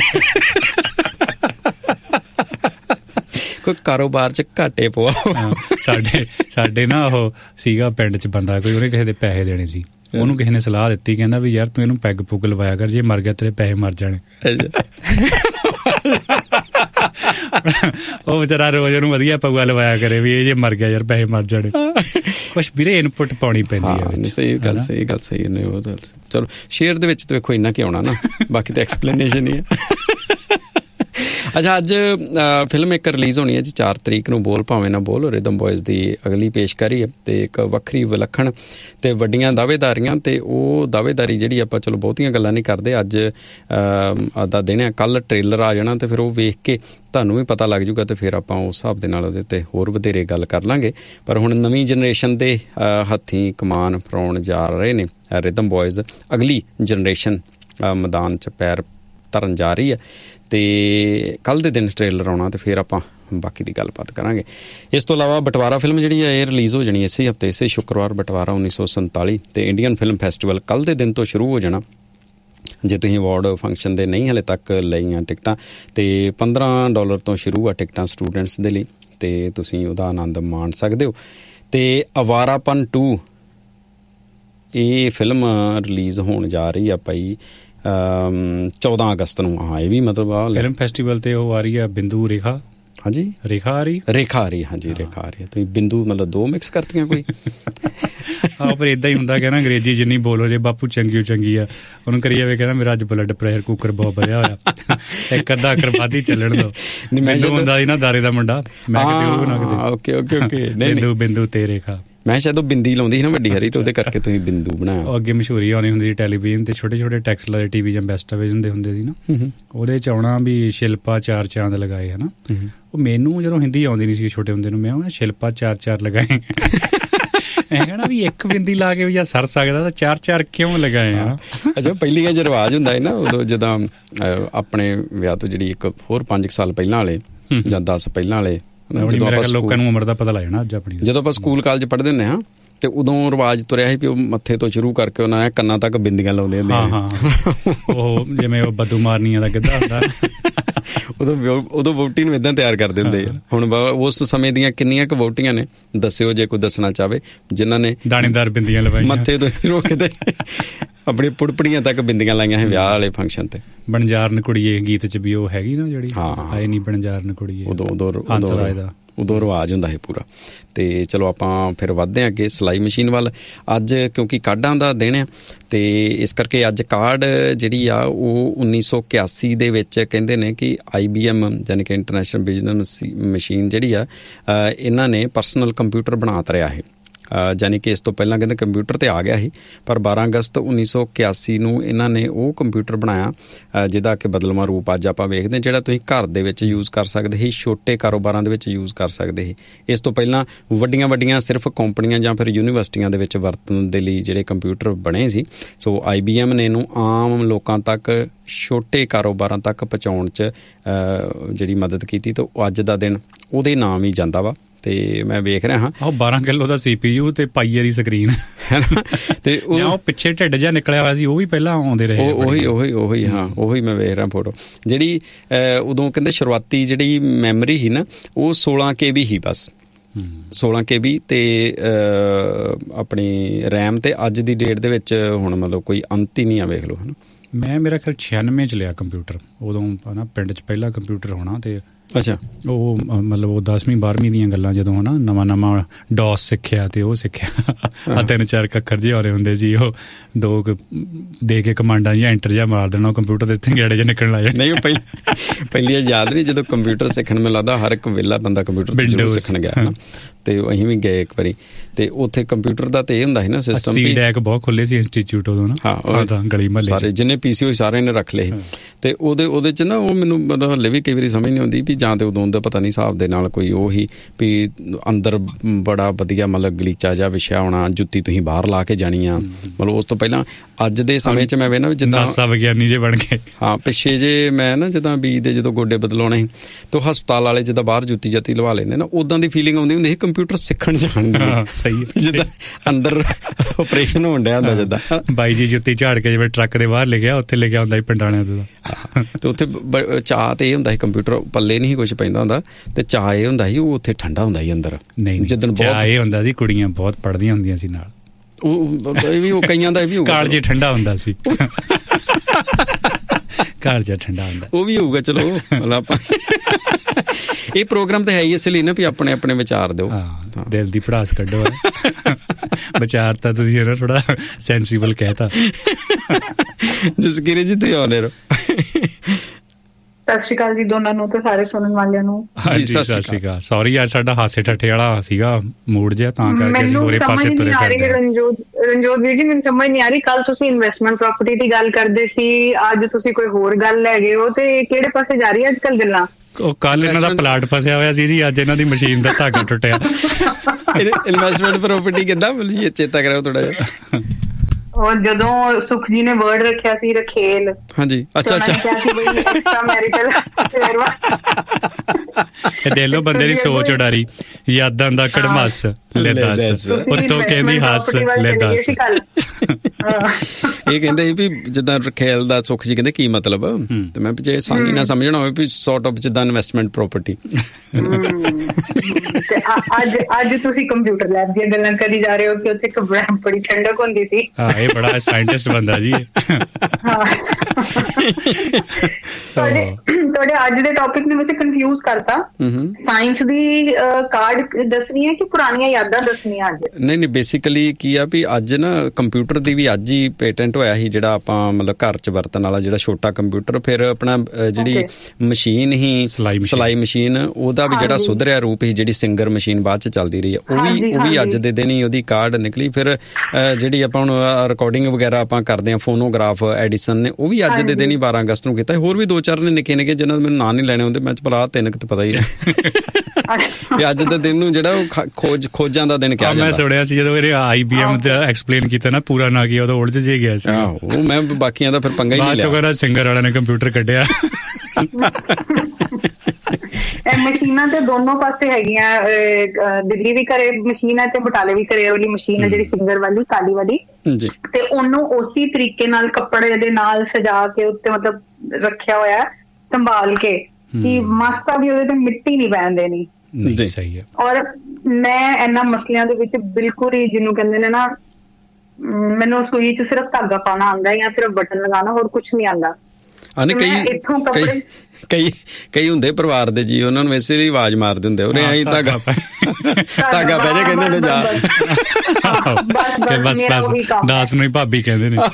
ਕੋਈ ਕਾਰੋਬਾਰ 'ਚ ਘਾਟੇ ਪਵਾਓ। ਸਾਡੇ ਨਾ ਉਹ ਸੀਗਾ ਪਿੰਡ 'ਚ ਬੰਦਾ ਕੋਈ, ਉਹਨੇ ਕਿਸੇ ਦੇ ਪੈਸੇ ਦੇਣੇ ਸੀ। ਉਹਨੂੰ ਕਿਸੇ ਨੇ ਸਲਾਹ ਦਿੱਤੀ, ਕਹਿੰਦਾ ਵੀ ਯਾਰ ਤੂੰ ਇਹਨੂੰ ਪੈਗ ਪੁੱਗ ਲਵਾਇਆ ਕਰ, ਜੇ ਮਰ ਗਿਆ ਤੇਰੇ ਪੈਸੇ ਮਰ ਜਾਣੇ। ਉਹ ਵਿਚਾਰਾ ਰੋਜ਼ ਉਹਨੂੰ ਵਧੀਆ ਪਊਆ ਲਵਾਇਆ ਕਰੇ ਵੀ ਇਹ ਜੇ ਮਰ ਗਿਆ ਯਾਰ ਪੈਸੇ ਮਰ ਜਾਣੇ। ਕੁਛ ਵੀਰੇ ਇਨਪੁਟ ਪਾਉਣੀ ਪੈਂਦੀ ਹੈ। ਸਹੀ ਗੱਲ ਸਹੀ ਨੇ ਉਹ ਗੱਲ। ਚਲੋ ਸ਼ੇਅਰ ਦੇ ਵਿੱਚ ਤਾਂ ਵੇਖੋ ਇੰਨਾ ਕੀ ਆਉਣਾ ਨਾ, ਬਾਕੀ ਤਾਂ ਐਕਸਪਲੇਨੇਸ਼ਨ ਹੀ ਹੈ। ਅੱਛਾ, ਅੱਜ ਫਿਲਮ ਇੱਕ ਰਿਲੀਜ਼ ਹੋਣੀ ਹੈ ਜੀ 4 ਤਰੀਕ ਨੂੰ, ਬੋਲ ਭਾਵੇਂ ਨਾ ਬੋਲ, ਰਿਦਮ ਬੋਇਜ਼ ਦੀ ਅਗਲੀ ਪੇਸ਼ਕਾਰੀ ਹੈ ਤੇ ਇੱਕ ਵੱਖਰੀ ਵਿਲੱਖਣ ਤੇ ਵੱਡੀਆਂ ਦਾਅਵੇਦਾਰੀਆਂ। ਤੇ ਉਹ ਦਾਅਵੇਦਾਰੀ ਜਿਹੜੀ ਆਪਾਂ ਚਲੋ ਬਹੁਤੀਆਂ ਗੱਲਾਂ ਨਹੀਂ ਕਰਦੇ, ਅੱਜ ਦਾ ਦਿਨ ਹੈ, ਕੱਲ੍ਹ ਟ੍ਰੇਲਰ ਆ ਜਾਣਾ ਤੇ ਫਿਰ ਉਹ ਵੇਖ ਕੇ ਤੁਹਾਨੂੰ ਵੀ ਪਤਾ ਲੱਗ ਜੂਗਾ ਤੇ ਫਿਰ ਆਪਾਂ ਉਸ ਹਿਸਾਬ ਦੇ ਨਾਲ ਉਹਦੇ 'ਤੇ ਹੋਰ ਵਧੇਰੇ ਗੱਲ ਕਰ ਲਾਂਗੇ। ਪਰ ਹੁਣ ਨਵੀਂ ਜਨਰੇਸ਼ਨ ਦੇ ਹੱਥੀਂ ਕਮਾਨ ਫੜਾਉਣ ਜਾ ਰਹੇ ਨੇ ਰਿਦਮ ਬੋਇਜ਼। ਅਗਲੀ ਜਨਰੇਸ਼ਨ ਮੈਦਾਨ 'ਚ ਪੈਰ ਧਰਨ ਜਾ ਰਹੀ ਹੈ ਤੇ ਕੱਲ੍ਹ ਦੇ ਦਿਨ ਟ੍ਰੇਲਰ ਆਉਣਾ ਤੇ ਫਿਰ ਆਪਾਂ ਬਾਕੀ ਦੀ ਗੱਲਬਾਤ ਕਰਾਂਗੇ। ਇਸ ਤੋਂ ਇਲਾਵਾ ਬਟਵਾਰਾ ਫਿਲਮ ਜਿਹੜੀ ਹੈ ਇਹ ਰਿਲੀਜ਼ ਹੋ ਜਾਣੀ ਇਸੇ ਹਫ਼ਤੇ, ਇਸੇ ਸ਼ੁੱਕਰਵਾਰ, ਬਟਵਾਰਾ 1947 ਤੇ ਇੰਡੀਅਨ ਫਿਲਮ ਫੈਸਟੀਵਲ ਕੱਲ੍ਹ ਦੇ ਦਿਨ ਤੋਂ ਸ਼ੁਰੂ ਹੋ ਜਾਣਾ। ਜੇ ਤੁਸੀਂ ਅਵਾਰਡ ਫੰਕਸ਼ਨ ਦੇ ਨਹੀਂ ਹਾਲੇ ਤੱਕ ਲਈਆਂ ਟਿਕਟਾਂ ਤੇ $15 ਤੋਂ ਸ਼ੁਰੂ ਆ ਟਿਕਟਾਂ ਸਟੂਡੈਂਟਸ ਦੇ ਲਈ, ਤੇ ਤੁਸੀਂ ਉਹਦਾ ਆਨੰਦ ਮਾਣ ਸਕਦੇ ਹੋ। ਤੇ ਅਵਾਰਾਪਨ 2 ਇਹ ਫਿਲਮ ਰਿਲੀਜ਼ ਹੋਣ ਜਾ ਰਹੀ ਆ ਭਾਈ 14 ਅਗਸਤ ਨੂੰ। ਹਾਂ, ਇਹ ਵੀ ਮਤਲਬ ਫਿਲਮ ਫੈਸਟੀਵਲ ਤੇ ਉਹ ਆ ਰਹੀ ਆ ਬਿੰਦੂ ਰੇਖਾ। ਹਾਂਜੀ ਰੇਖਾ ਆ ਰਹੀ ਹਾਂਜੀ ਰੇਖਾ ਆ ਰਹੀ। ਤੁਸੀਂ ਬਿੰਦੂ ਮਤਲਬ ਦੋ ਮਿਕਸ ਕਰਤੀਆਂ ਕੋਈ। ਆਹ ਪਰ ਇੱਦਾਂ ਹੀ ਹੁੰਦਾ ਕਹਿੰਦਾ ਅੰਗਰੇਜ਼ੀ ਜਿੰਨੀ ਬੋਲੋ ਜੇ ਬਾਪੂ ਚੰਗੀ ਆ, ਉਹਨੂੰ ਕਰੀ ਜਾਵੇ ਕਹਿੰਦਾ ਮੇਰਾ ਅੱਜ ਬਲੱਡ ਪ੍ਰੈਸ਼ਰ ਕੁੱਕਰ ਬਹੁਤ ਵਧਿਆ ਹੋਇਆ, ਇੱਕ ਅੱਧਾ ਅੱਖਰ ਵੱਧ ਹੀ ਚੱਲਣ ਦੋ। ਬਿੰਦੂ ਹੁੰਦਾ ਸੀ ਨਾ ਦਾਰੇ ਦਾ ਮੁੰਡਾ, ਮੈਂ ਬਿੰਦੂ ਤੇ ਰੇਖਾ। ਮੈਂ ਸ਼ਾਇਦ ਉਹ ਬਿੰਦੀ ਲਾਉਂਦੀ ਸੀ ਨਾ ਵੱਡੀ ਹਰੀ, ਤੇ ਉਹਦੇ ਕਰਕੇ ਤੁਸੀਂ ਬਿੰਦੂ ਬਣਾਇਆ। ਉਹ ਅੱਗੇ ਮਸ਼ਹੂਰੀ ਆਉਣੀ ਹੁੰਦੀ ਸੀ ਟੈਲੀਵਿਜ਼ਨ ਤੇ, ਛੋਟੇ ਟੈਕਸਟ ਵਾਲੇ ਟੀਵੀ ਜਾਂ ਬੈਸਟ ਹੁੰਦੇ ਸੀ ਨਾ, ਉਹਦੇ 'ਚ ਆਉਣਾ ਵੀ ਸ਼ਿਲਪਾ 4 ਚਾਂਦ ਲਗਾਏ ਹੈ ਨਾ। ਉਹ ਮੈਨੂੰ ਜਦੋਂ ਹਿੰਦੀ ਆਉਂਦੀ ਨਹੀਂ ਸੀ ਛੋਟੇ ਹੁੰਦੇ ਨੂੰ, ਮੈਂ ਸ਼ਿਲਪਾ 4 ਲਗਾਏ। ਮੈਂ ਕਹਿਣਾ ਵੀ ਇੱਕ ਬਿੰਦੀ ਲਾ ਕੇ ਵੀ ਜਾਂ ਸਰ ਸਕਦਾ ਤਾਂ 4 ਕਿਉਂ ਲਗਾਏ ਆ। ਅੱਛਾ, ਪਹਿਲੀਆਂ 'ਚ ਰਿਵਾਜ਼ ਹੁੰਦਾ ਹੈ ਨਾ ਉਦੋਂ, ਜਦੋਂ ਆਪਣੇ ਵਿਆਹ ਤੋਂ ਜਿਹੜੀ ਇੱਕ ਹੋਰ 5 ਸਾਲ ਪਹਿਲਾਂ ਵਾਲੇ ਜਾਂ 10 ਪਹਿਲਾਂ ਵਾਲੇ, ਲੋਕਾਂ ਨੂੰ ਉਮਰ ਦਾ ਪਤਾ ਲੱਗ ਜਾਣਾ ਅੱਜ ਆਪਣੀ। ਜਦੋਂ ਆਪਾਂ ਸਕੂਲ ਕਾਲਜ ਪੜ੍ਹਦੇ ਹੁੰਦੇ ਹਾਂ ਤੇ ਉਦੋਂ ਰਿਵਾਜ਼ ਤੁਰਿਆ ਸੀ ਵੀ ਉਹ ਮੱਥੇ ਤੋਂ ਸ਼ੁਰੂ ਕਰਕੇ ਉਹਨਾਂ ਨੇ ਕੰਨਾਂ ਤੱਕ ਬਿੰਦੀਆਂ ਲਾਉਂਦੇ ਹੁੰਦੇ। ਉਹ ਜਿਵੇਂ ਉਹ ਬੱਦੂ ਮਾਰਨੀਆਂ ਦਾ ਗਿੱਧਾ ਹੁੰਦਾ, ਉਦੋਂ ਵੋਟੀ ਨੂੰ ਏਦਾਂ ਤਿਆਰ ਕਰਦੇ ਹੁੰਦੇ ਆ। ਹੁਣ ਉਸ ਸਮੇਂ ਦੀਆਂ ਕਿੰਨੀਆਂ ਕੁ ਵੋਟੀਆਂ ਨੇ ਦੱਸਿਓ ਜੇ ਕੋਈ ਦੱਸਣਾ ਚਾਹਵੇ, ਜਿਨ੍ਹਾਂ ਨੇ ਦਾਣੇਦਾਰ ਬਿੰਦੀਆਂ ਲਵਾਈਆਂ, ਮੱਥੇ ਤੋਂ ਰੋਕਦੇ ਆਪਣੀ ਪੁੜਪੜੀਆਂ ਤੱਕ ਬਿੰਦੀਆਂ ਲਾਈਆਂ ਸੀ ਵਿਆਹ ਵਾਲੇ ਫੰਕਸ਼ਨ ਤੇ। ਬਣਜਾਰਨ ਕੁੜੀਏ ਗੀਤ 'ਚ ਵੀ ਉਹ ਹੈਗੀ ਨਾ ਜਿਹੜੀ ਆਏ ਨੀ ਬਣਜਾਰਨ ਕੁੜੀਏ, ਉਦੋਂ ਰਿਵਾਜ਼ ਹੁੰਦਾ ਹੈ ਪੂਰਾ। ਤੇ ਚਲੋ ਆਪਾਂ ਫਿਰ ਵੱਧਦੇ ਹਾਂ ਅੱਗੇ ਸਿਲਾਈ ਮਸ਼ੀਨ ਵੱਲ। ਅੱਜ ਕਿਉਂਕਿ ਕਾਢਾਂ ਦਾ ਦਿਨ ਆ ਤੇ ਇਸ ਕਰਕੇ ਅੱਜ ਕਾਢ ਜਿਹੜੀ ਆ ਉਹ 1981 ਦੇ ਵਿੱਚ ਕਹਿੰਦੇ ਨੇ ਕਿ IBM ਯਾਨੀ ਕਿ ਇੰਟਰਨੈਸ਼ਨਲ ਬਿਜ਼ਨਸ ਮਸ਼ੀਨ ਜਿਹੜੀ ਆ ਇਹਨਾਂ ਨੇ ਪਰਸਨਲ ਕੰਪਿਊਟਰ ਬਣਾ ਤਰਿਆ ਹੈ। ਯਾਨੀ ਕਿ ਇਸ ਤੋਂ ਪਹਿਲਾਂ ਕਹਿੰਦੇ ਕੰਪਿਊਟਰ ਤਾਂ ਆ ਗਿਆ ਸੀ, ਪਰ 12 ਅਗਸਤ 1981 ਨੂੰ ਇਹਨਾਂ ਨੇ ਉਹ ਕੰਪਿਊਟਰ ਬਣਾਇਆ ਜਿਹਦਾ ਕਿ ਬਦਲਵਾਂ ਰੂਪ ਅੱਜ ਆਪਾਂ ਵੇਖਦੇ, ਜਿਹੜਾ ਤੁਸੀਂ ਘਰ ਦੇ ਵਿੱਚ ਯੂਜ਼ ਕਰ ਸਕਦੇ ਸੀ, ਛੋਟੇ ਕਾਰੋਬਾਰਾਂ ਦੇ ਵਿੱਚ ਯੂਜ਼ ਕਰ ਸਕਦੇ ਸੀ। ਇਸ ਤੋਂ ਪਹਿਲਾਂ ਵੱਡੀਆਂ ਸਿਰਫ ਕੰਪਨੀਆਂ ਜਾਂ ਫਿਰ ਯੂਨੀਵਰਸਿਟੀਆਂ ਦੇ ਵਿੱਚ ਵਰਤਣ ਦੇ ਲਈ ਜਿਹੜੇ ਕੰਪਿਊਟਰ ਬਣੇ ਸੀ। ਸੋ IBM ਨੇ ਇਹਨੂੰ ਆਮ ਲੋਕਾਂ ਤੱਕ, ਛੋਟੇ ਕਾਰੋਬਾਰਾਂ ਤੱਕ ਪਹੁੰਚਾਉਣ 'ਚ ਜਿਹੜੀ ਮਦਦ ਕੀਤੀ, ਤਾਂ ਅੱਜ ਦਾ ਦਿਨ ਉਹਦੇ ਨਾਮ ਹੀ ਜਾਂਦਾ ਵਾ। ਤੇ ਮੈਂ ਵੇਖ ਰਿਹਾ ਹਾਂ 12 ਕਿਲੋ ਦਾ CPU ਤੇ ਪਾਈਏ ਦੀ ਸਕਰੀਨ ਹੈ ਨਾ, ਤੇ ਉਹ ਪਿੱਛੇ ਢਿੱਡ ਜਿਹਾ ਨਿਕਲਿਆ ਹੋਇਆ ਸੀ, ਉਹ ਵੀ ਪਹਿਲਾਂ ਆਉਂਦੇ ਰਹੇ। ਉਹੀ ਹਾਂ, ਉਹੀ ਮੈਂ ਵੇਖ ਰਿਹਾ ਫੋਟੋ। ਜਿਹੜੀ ਉਦੋਂ ਕਹਿੰਦੇ ਸ਼ੁਰੂਆਤੀ ਜਿਹੜੀ ਮੈਮਰੀ ਸੀ ਨਾ ਉਹ 16 KB ਸੀ, ਬਸ 16 KB ਤੇ ਆਪਣੀ ਰੈਮ। ਤੇ ਅੱਜ ਦੀ ਡੇਟ ਦੇ ਵਿੱਚ ਹੁਣ ਮਤਲਬ ਕੋਈ ਅੰਤ ਹੀ ਨਹੀਂ ਆ, ਵੇਖ ਲਓ ਹੈ ਨਾ। ਮੈਂ ਮੇਰਾ ਖਿਆਲ 96 ਚ ਲਿਆ ਕੰਪਿਊਟਰ। ਉਦੋਂ ਨਾ ਪਿੰਡ 'ਚ ਪਹਿਲਾ ਕੰਪਿਊਟਰ ਹੋਣਾ ਤੇ ਅੱਛਾ ਉਹ ਮਤਲਬ ਉਹ 10ਵੀਂ 12ਵੀਂ ਦੀਆਂ ਗੱਲਾਂ ਜਦੋਂ ਹਨਾ ਨਵਾਂ ਡੌਸ ਸਿੱਖਿਆ ਤੇ ਉਹ ਸਿੱਖਿਆ ਆ 3-4 ਅੱਖਰ ਜਿਹੇ ਆਉਣੇ ਹੁੰਦੇ ਸੀ ਉਹ 2 ਦੇ ਕੇ ਕਮਾਂਡਾਂ ਜਾਂ ਐਂਟਰ ਜਾਂ ਮਾਰ ਦੇਣਾ ਉਹ ਕੰਪਿਊਟਰ ਦੇ ਉੱਤੇ ਗੇੜੇ ਜਿਹੇ ਨਿਕਲਣ ਲੱਗ ਜਾਣੇ। ਨਹੀਂ ਉਹ ਪਹਿਲੀ ਯਾਦ ਨਹੀਂ ਜਦੋਂ ਕੰਪਿਊਟਰ ਸਿੱਖਣ ਮੈਨੂੰ ਲੱਗਦਾ ਹਰ ਇੱਕ ਵਿਹਲਾ ਬੰਦਾ ਕੰਪਿਊਟਰ ਜ਼ਰੂਰ ਸਿੱਖਣ ਗਿਆ ਨਾ ਤੇ ਅਸੀਂ ਵੀ ਗਏ ਇੱਕ ਵਾਰੀ ਤੇ ਉੱਥੇ ਕੰਪਿਊਟਰ ਦਾ ਤੇ ਇਹ ਹੁੰਦਾ ਸੀ ਨਾ ਸਿਸਟਮ ਸੀ ਡੈਕ ਬਹੁਤ ਖੁੱਲੇ ਸੀ ਇੰਸਟੀਚਿਊਟ ਉਦੋਂ ਨਾ ਹਾਂ ਗਲੀ ਮਹੱਲੇ ਸਾਰੇ ਜਿੰਨੇ ਪੀਸੀ ਹੋਏ ਸਾਰੇ ਨੇ ਰੱਖ ਲਏ ਤੇ ਉਹਦੇ ਚ ਨਾ ਉਹ ਮੈਨੂੰ ਹਲੇ ਵੀ ਕਈ ਵਾਰੀ ਸਮਝ ਨਹੀਂ ਆਉਂਦੀ ਵੀ ਜਾਂ ਤੇ ਉਦੋਂ ਦਾ ਪਤਾ ਨਹੀਂ ਹਿਸਾਬ ਦੇ ਨਾਲ ਕੋਈ ਉਹ ਹੀ ਵੀ ਅੰਦਰ ਬੜਾ ਵਧੀਆ ਮਤਲਬ ਗਲੀਚਾ ਜਿਹਾ ਵਿਛਿਆ ਹੋਣਾ ਜੁੱਤੀ ਤੁਸੀਂ ਬਾਹਰ ਲਾ ਕੇ ਜਾਣੀ ਆ ਮਤਲਬ ਉਸ ਤੋਂ ਪਹਿਲਾਂ ਅੱਜ ਦੇ ਸਮੇਂ 'ਚ ਮੈਂ ਵੇਖਣਾ ਵੀ ਜਿੱਦਾਂ ਨਾਸਾ ਵਿਗਿਆਨੀ ਜੇ ਬਣ ਗਏ। ਹਾਂ ਪਿੱਛੇ ਜੇ ਮੈਂ ਨਾ ਜਿੱਦਾਂ ਬੀਜ ਦੇ ਜਦੋਂ ਗੋਡੇ ਬਦਲਾਉਣੇ ਸੀ ਤੇ ਹਸਪਤਾਲ ਵਾਲੇ ਜਿੱਦਾਂ ਬਾਹਰ ਜੁੱਤੀ ਜਾਤੀ ਲਵਾ ਲੈਂਦੇ ਨਾ ਉਦਾਂ ਦੀ ਫੀਲਿੰਗ ਆਉਂਦੀ ਹੁੰਦੀ ਸੀ ਕੰਪਿਊਟਰ ਸਿੱਖਣ ਜਾਣ ਦੀ। ਸਹੀ ਜਿੱਦਾਂ ਅੰਦਰ ਆਪਰੇਸ਼ਨ ਹੋਣ ਡਿਆ ਹੁੰਦਾ ਜਿੱਦਾਂ ਬਾਈ ਜੀ ਜੁੱਤੀ ਝਾੜ ਕੇ ਜਿਵੇਂ ਟਰੱਕ ਦੇ ਬਾਹਰ ਲਿਖਿਆ ਉੱਥੇ ਲਿਖਿਆ ਹੁੰਦਾ ਸੀ ਪਿੰਡਾਣਿਆਂ ਦਾ ਤੇ ਉੱਥੇ ਚਾਹ ਤੇ ਇਹ ਹੁੰਦਾ ਸੀ ਕੰਪਿਊਟਰ ਪੱਲੇ ਨਹੀਂ ਕੁਝ ਪੈਂਦਾ ਹੁੰਦਾ ਤੇ ਚਾਹ ਇਹ ਹੁੰਦਾ ਸੀ ਉਹ ਉੱਥੇ ਠੰਡਾ ਹੁੰਦਾ ਸੀ ਅੰਦਰ। ਨਹੀਂ ਜਿੱਦਣ ਚਾਹ ਇਹ ਹੁੰਦਾ ਸੀ ਕੁੜੀਆਂ ਬਹੁਤ ਪੜ੍ਹਦੀਆਂ ਹੁੰਦੀਆਂ ਸੀ ਨਾਲ ਉਹ ਕਈਆਂ ਦਾ ਇਹ ਵੀ ਕਾਲ ਜੇ ਠੰਡਾ ਹੁੰਦਾ ਸੀ ਘਰ ਜਾ ਠੰਡਾ ਹੁੰਦਾ ਉਹ ਵੀ ਹੋਊਗਾ ਚਲੋ ਮਤਲਬ ਆਪਾਂ ਇਹ ਪ੍ਰੋਗਰਾਮ ਤਾਂ ਹੈ ਹੀ ਇਸ ਲਈ ਨਾ ਵੀ ਆਪਣੇ ਆਪਣੇ ਵਿਚਾਰ ਦਿਓ ਦਿਲ ਦੀ ਭੜਾਸ ਕੱਢੋ ਵਿਚਾਰ ਤਾਂ ਤੁਸੀਂ ਇਹਨਾਂ ਥੋੜਾ ਸੈਂਸੀਬਲ ਕਹਿਤਾ। ਜਸਕੀਰਤ ਜੀ ਤੁਸੀਂ ਆਉਣੇ ਰਹੋ। ਸਤਿ ਸ਼੍ਰੀ ਅਕਾਲ ਜੀ ਦੋਨਾਂ ਨੂੰ ਤੇ ਸਾਰੇ ਸੁਣਨ ਵਾਲਿਆਂ ਨੂੰ। ਹਾਂਜੀ ਸਤਿ ਸ਼੍ਰੀ ਅਕਾਲ। ਸੌਰੀ ਅੱਜ ਸਾਡਾ ਹਾਸੇ ਠੱਠੇ ਵਾਲਾ ਸੀਗਾ ਮੂਡ ਜਿਹਾ ਤਾਂ ਕਰਕੇ ਅਸੀਂ ਹੋਰੇ ਪਾਸੇ ਤੁਰੇ ਫਿਰਦੇ। ਰਣਜੋਤ ਵੀਰ ਜੀ ਮੈਨੂੰ ਸਮਝ ਨਹੀਂ ਆ ਰਹੀ ਕੱਲ ਤੁਸੀਂ ਇਨਵੈਸਟਮੈਂਟ ਪ੍ਰਾਪਰਟੀ ਦੀ ਗੱਲ ਕਰਦੇ ਸੀ ਅੱਜ ਤੁਸੀਂ ਕੋਈ ਹੋਰ ਗੱਲ ਲੈ ਗਏ ਹੋ ਤੇ ਕਿਹੜੇ ਪਾਸੇ ਜਾ ਰਹੀ ਅੱਜ ਕੱਲ ਗੱਲਾਂ? ਉਹ ਕੱਲ ਇਹਨਾਂ ਦਾ ਪਲਾਟ ਫਸਿਆ ਹੋਇਆ ਸੀ ਜੀ ਅੱਜ ਇਹਨਾਂ ਦੀ ਮਸ਼ੀਨ ਦਾ ਧਾਗਾ ਟੁੱਟਿਆ। ਇਨਵੈਸਟਮੈਂਟ ਪ੍ਰਾਪਰਟੀ ਕਿੱਦਾਂ ਬੋਲੀ ਚੇਤਾ ਕਰਾਓ ਥੋੜਾ ਜਿਹਾ। ਔਰ ਜਦੋਂ ਸੁਖ ਜੀ ਨੇ ਵਰਡ ਰੱਖਿਆ ਸੀ ਰਖੇਲ। ਹਾਂਜੀ ਅੱਛਾ ਇਹ ਦੇ ਲੋ ਬੰਦੇ ਦੀ ਸੋਚ ਉਡਾਰੀ ਯਾਦਾਂ ਦਾ ਕੜਮਾਸ ਲੈ ਦੱਸ ਉੱਤੋਂ ਕਹਿੰਦੀ ਹੱਸ ਲੈ ਦੱਸ। ਇਹ ਕਹਿੰਦੇ ਵੀ ਜਿੱਦਾਂ ਰਖੇਲ ਦਾ ਸੁਖ ਜੀ ਕਹਿੰਦੇ ਕੀ ਮਤਲਬ ਤੇ ਮੈਂ ਜੇ ਆਸਾਨੀ ਨਾਲ ਸਮਝਣਾ ਹੋਵੇ ਵੀ ਸੌਰਟ ਆਫ ਜਿੱਦਾਂ ਇਨਵੈਸਟਮੈਂਟ ਪ੍ਰਾਪਰਟੀ। ਅੱਜ ਤੁਸੀਂ ਕੰਪਿਊਟਰ ਲੈਬ ਦੀਆਂ ਗੱਲਾਂ ਕਰੀ ਜਾ ਰਹੇ ਹੋ ਕਿ ਉੱਥੇ ਬੜੀ ਠੰਡਕ ਹੁੰਦੀ ਸੀ। ਹਾਂ ਇਹ ਬੜਾ ਸਾਇੰਟਿਸਟ ਬੰਦਾ ਜੀ। ਤੁਹਾਡੇ ਅੱਜ ਦੇ ਟੌਪਿਕ ਨੇ ਮੈਨੂੰ ਕਨਫਿਊਜ਼ ਕਰਤਾ। ਸਾਇੰਸ ਦੀ ਕਾਰਡ ਦੱਸਣੀ ਹੈ ਕਿ ਪੁਰਾਣੀਆਂ ਯਾਦਾਂ ਦੱਸਣੀਆਂ ਅੱਜ? ਨਹੀਂ ਬੇਸਿਕਲੀ ਕੀ ਆ ਵੀ ਅੱਜ ਨਾ ਕੰਪਿਊਟਰ ਦੀ ਵੀ ਅੱਜ ਹੀ ਪੇਟੈਂਟ ਹੋਇਆ ਸੀ ਜਿਹੜਾ ਆਪਾਂ ਮਤਲਬ ਘਰ 'ਚ ਵਰਤਣ ਵਾਲਾ ਜਿਹੜਾ ਛੋਟਾ ਕੰਪਿਊਟਰ ਫਿਰ ਆਪਣਾ ਜਿਹੜੀ ਮਸ਼ੀਨ ਹੀ ਸਿਲਾਈ ਮਸ਼ੀਨ ਉਹਦਾ ਵੀ ਜਿਹੜਾ ਸੁਧਰਿਆ ਰੂਪ ਸੀ ਜਿਹੜੀ ਸਿੰਗਰ ਮਸ਼ੀਨ ਬਾਅਦ 'ਚ ਚੱਲਦੀ ਰਹੀ ਹੈ ਉਹ ਵੀ ਅੱਜ ਦੇ ਦਿਨ ਹੀ ਉਹਦੀ ਕਾਰਡ ਨਿਕਲੀ। ਫਿਰ ਜਿਹੜੀ ਆਪਾਂ ਹੁਣ ਰਿਕਾਰਡਿੰਗ ਵਗੈਰਾ ਆਪਾਂ ਕਰਦੇ ਹਾਂ ਫੋਨੋਗ੍ਰਾਫ ਐਡੀਸਨ ਨੇ ਉਹ ਵੀ ਅੱਜ ਦੇ ਦਿਨ ਹੀ 12 ਅਗਸਤ ਨੂੰ ਕੀਤਾ। ਹੋਰ ਵੀ 2-4 ਨੇ ਨਿੱਕੇ ਜਿਹਨਾਂ ਦੇ ਮੈਨੂੰ ਨਾਂ ਨਹੀਂ ਲੈਣੇ ਹੁੰਦੇ ਮੈਂ ਭਲਾ 3 ਤੇ ਪਤਾ ਹੀ ਨਹੀਂ। ਅੱਜ ਦੇ ਦਿਨ ਨੂੰ ਜਿਹੜਾ ਉਹ ਖੋਜਾਂ ਦਾ ਦਿਨ ਕਿਹਾ ਜਾਂਦਾ। ਮੈਂ ਸੁਣਿਆ ਸੀ ਜਦੋਂ ਇਹ IBM ਦਾ ਐਕਸਪਲੇਨ ਕੀਤਾ ਨਾ ਪੂਰਾ ਨਾਂ ਕੀ ਉਹਦਾ ਉਲਝ ਜੇ ਗਿਆ ਸੀ। ਉਹ ਮੈਂ ਬਾਕੀਆਂ ਦਾ ਫਿਰ ਪੰਗਾ ਹੀ ਨਹੀਂ ਲਿਆ। ਬਾਅਦ ਚੋਂ ਸਿੰਗਰ ਵਾਲਿਆਂ ਨੇ ਕੰਪਿਊਟਰ ਕੱਢਿਆ। ਇਹ ਮਸ਼ੀਨਾਂ ਤੇ ਦੋਨੋਂ ਪਾਸੇ ਹੈਗੀਆਂ ਦਿੱਲੀ ਵੀ ਘਰੇ ਮਸ਼ੀਨ ਹੈ ਤੇ ਬਟਾਲੇ ਵੀ ਘਰੇ ਵਾਲੀ ਮਸ਼ੀਨ ਹੈ ਜਿਹੜੀ ਸਿੰਗਰ ਵਾਲੀ ਕਾਲੀ ਵਾਲੀ ਤੇ ਉਹਨੂੰ ਉਸੇ ਤਰੀਕੇ ਨਾਲ ਕੱਪੜੇ ਦੇ ਨਾਲ ਸਜਾ ਕੇ ਉੱਤੇ ਮਤਲਬ ਰੱਖਿਆ ਹੋਇਆ ਸੰਭਾਲ ਕੇ ਕਿ ਮਾਸਾ ਵੀ ਉਹਦੇ ਤੇ ਮਿੱਟੀ ਨਹੀਂ ਪੈਣ ਦੇਣੀ। ਜੀ ਸਹੀ ਹੈ। ਔਰ ਮੈਂ ਇਹਨਾਂ ਮਸਲਿਆਂ ਦੇ ਵਿੱਚ ਬਿਲਕੁਲ ਹੀ ਜਿਹਨੂੰ ਕਹਿੰਦੇ ਨੇ ਨਾ ਮੈਨੂੰ ਸੂਈ 'ਚ ਸਿਰਫ ਧਾਗਾ ਪਾਉਣਾ ਆਉਂਦਾ ਜਾਂ ਸਿਰਫ ਬਟਨ ਲਗਾਉਣਾ ਹੋਰ ਕੁਛ ਨਹੀਂ ਆਉਂਦਾ। ਕਈ ਹੁੰਦੇ ਪਰਿਵਾਰ ਦੇ ਜੀ ਉਹਨਾਂ ਨੂੰ ਇਸੇ ਲਈ ਆਵਾਜ਼ ਮਾਰਦੇ ਹੁੰਦੇ ਉਹਨੇ ਆਈ ਧਾਗਾ ਪੈ ਜਾ ਕਹਿੰਦੇ ਹੁੰਦੇ ਜਾ ਬਸ ਦਾਸ ਨੂੰ ਹੀ ਭਾਬੀ ਕਹਿੰਦੇ ਨੇ।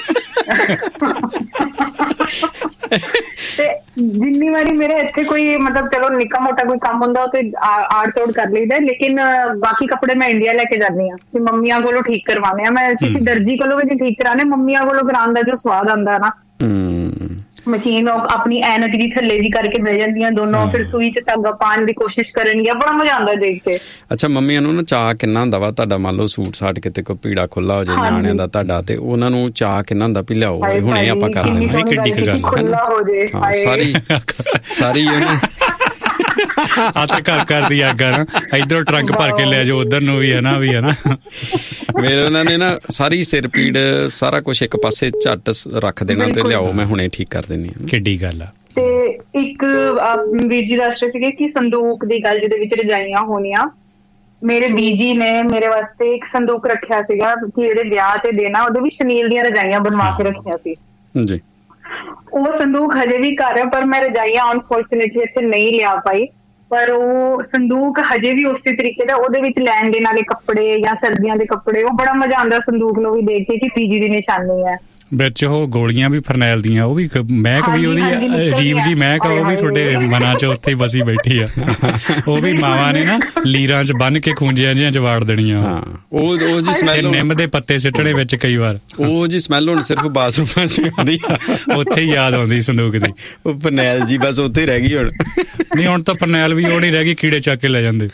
ਤੇ ਜਿੰਨੀ ਵਾਰੀ ਮੇਰੇ ਇੱਥੇ ਕੋਈ ਮਤਲਬ ਚਲੋ ਨਿੱਕਾ ਮੋਟਾ ਕੋਈ ਕੰਮ ਹੁੰਦਾ ਉਹ ਤੇ ਆੜ ਤੋੜ ਕਰ ਲਈਦਾ ਲੇਕਿਨ ਬਾਕੀ ਕੱਪੜੇ ਮੈਂ ਇੰਡੀਆ ਲੈ ਕੇ ਜਾਂਦੀ ਹਾਂ ਕਿ ਮੰਮੀਆਂ ਕੋਲੋਂ ਠੀਕ ਕਰਵਾਉਣੇ ਆ। ਮੈਂ ਕਿਸੇ ਦਰਜੀ ਕੋਲੋਂ ਵੀ ਠੀਕ ਕਰਾਣੇ ਮੰਮੀਆਂ ਕੋਲੋਂ ਕਰਾਉਣ ਦਾ ਜੋ ਸਵਾਦ ਆਉਂਦਾ ਨਾ ਮਸ਼ੀਨ ਆਪਣੀ ਐਨਕ ਦੀ ਥੱਲੇ ਦੀ ਕਰਕੇ ਬਹਿ ਜਾਂਦੀਆਂ ਦੋਨੋਂ ਫਿਰ ਸੂਈ 'ਚ ਧਾਗਾ ਪਾਉਣ ਦੀ ਕੋਸ਼ਿਸ਼ ਕਰਨਗੀਆਂ ਬੜਾ ਮਜ਼ਾ ਆਉਂਦਾ ਦੇਖ ਕੇ। ਅੱਛਾ ਮੰਮੀਆਂ ਨੂੰ ਨਾ ਚਾਅ ਕਿੰਨਾ ਹੁੰਦਾ ਵਾ ਤੁਹਾਡਾ ਮੰਨ ਲਓ ਸੂਟ ਸਾਟ ਕਿਤੇ ਕੋਈ ਪੀੜਾ ਖੁੱਲਾ ਹੋ ਜਾਏ ਨਿਆਣਿਆਂ ਦਾ ਤੁਹਾਡਾ ਤੇ ਉਹਨਾਂ ਨੂੰ ਚਾਅ ਕਿੰਨਾ ਹੁੰਦਾ ਵੀ ਲਿਆਓ ਹੁਣੇ ਆਪਾਂ ਕਰ ਲੈਣਾ। ਇਹ ਕਿੱਡੀ ਕੁ ਗੱਲ ਹੈ ਸਾਰੀ ਆ ਤੇ ਘਰ ਦੀ ਅੱਗ ਆ ਨਾ ਇੱਧਰੋਂ ਟਰੱਕ ਭਰ ਕੇ ਲੈ ਜਾਓ ਉਧਰ ਨੂੰ ਵੀ ਹੈ ਨਾ ਮੇਰੇ ਉਹਨਾਂ ਨੇ ਨਾ ਸਾਰੀ ਸਿਰ ਪੀੜ ਸਾਰਾ ਕੁਛ ਇੱਕ ਪਾਸੇ ਝੱਟ ਰੱਖ ਦੇਣਾ ਤੇ ਲਿਆਓ ਮੈਂ ਹੁਣੇ ਠੀਕ ਕਰ ਦਿੰਦੀ ਹਾਂ। ਕਿੱਡੀ ਗੱਲ ਆ। ਤੇ ਇੱਕ ਵੀਰ ਜੀ ਦੱਸ ਰਹੇ ਸੀਗੇ ਕਿ ਸੰਦੂਕ ਦੀ ਗੱਲ ਜਿਹਦੇ ਵਿੱਚ ਰਜਾਈਆਂ ਹੋਣੀਆਂ ਮੇਰੇ ਬੀਜੀ ਨੇ ਮੇਰੇ ਵਾਸਤੇ ਇੱਕ ਸੰਦੂਕ ਰੱਖਿਆ ਸੀਗਾ ਕਿ ਜਿਹੜੇ ਵਿਆਹ ਤੇ ਦੇਣਾ ਉਹਦੇ ਵੀ ਸ਼ਨੀਲ ਦੀਆਂ ਰਜਾਈਆਂ ਬਣਵਾ ਕੇ ਰੱਖੀਆਂ ਸੀ ਜੀ ਉਹ ਸੰਦੂਕ ਹਜੇ ਵੀ ਘਰ ਹੈ, ਪਰ ਮੈਂ ਰਜਾਈਆਂ ਅਨਫੋਰਚੂਨੇਟਲੀ ਇੱਥੇ ਨਹੀਂ ਲਿਆ ਪਾਈ। ਪਰ ਉਹ ਸੰਦੂਕ ਹਜੇ ਵੀ ਉਸੇ ਤਰੀਕੇ ਦਾ, ਉਹਦੇ ਵਿੱਚ ਲੈਣ ਦੇਣ ਵਾਲੇ ਕੱਪੜੇ ਜਾਂ ਸਰਦੀਆਂ ਦੇ ਕੱਪੜੇ, ਉਹ ਬੜਾ ਮਜ਼ਾ ਆਉਂਦਾ ਸੰਦੂਕ ਨੂੰ ਵੀ ਦੇਖ ਕੇ ਕਿ ਪੀਜੀ ਦੀ ਨਿਸ਼ਾਨੀ ਹੈ। ਵਿੱਚ ਉਹ ਗੋਲੀਆਂ ਵੀ ਫਰਨੈਲ ਦੀਆਂ, ਉਹ ਵੀ ਮਹਿਕ ਵੀ ਉਹਦੀ ਅਜੀਬ ਜੀ ਮਹਿਕ, ਉਹ ਵੀ ਤੁਹਾਡੇ ਮਨਾਂ 'ਚ ਉੱਥੇ ਵਸੀ ਬੈਠੀ ਆ। ਉਹ ਵੀ ਮਾਵਾਂ ਨੇ ਨਾ ਲੀਰਾਂ 'ਚ ਬੰਨ ਕੇ ਖੂੰਜਿਆਂ ਜਿਹੀਆਂ 'ਚ ਵਾੜ ਦੇਣੀਆਂ। ਉਹ ਜੀ ਸਮੈਲ, ਨਿੰਮ ਦੇ ਪੱਤੇ ਸਿੱਟਣੇ ਵਿੱਚ ਕਈ ਵਾਰ, ਉਹ ਜੀ ਸਮੈਲ ਹੁਣ ਸਿਰਫ ਬਾਥਰੂਮਾਂ 'ਚ ਆਉਂਦੀ ਆ, ਉੱਥੇ ਹੀ ਯਾਦ ਆਉਂਦੀ ਸੰਦੂਕ ਦੀ। ਉਹ ਫਰਨੈਲ ਜੀ ਬਸ ਉੱਥੇ ਰਹਿ ਗਈ ਹੁਣ। ਨਹੀਂ ਹੁਣ ਤਾਂ ਫਰਨੈਲ ਵੀ ਉਹ ਨਹੀਂ ਰਹਿ ਗਈ, ਕੀੜੇ ਚੱਕ ਕੇ ਲੈ ਜਾਂਦੇ।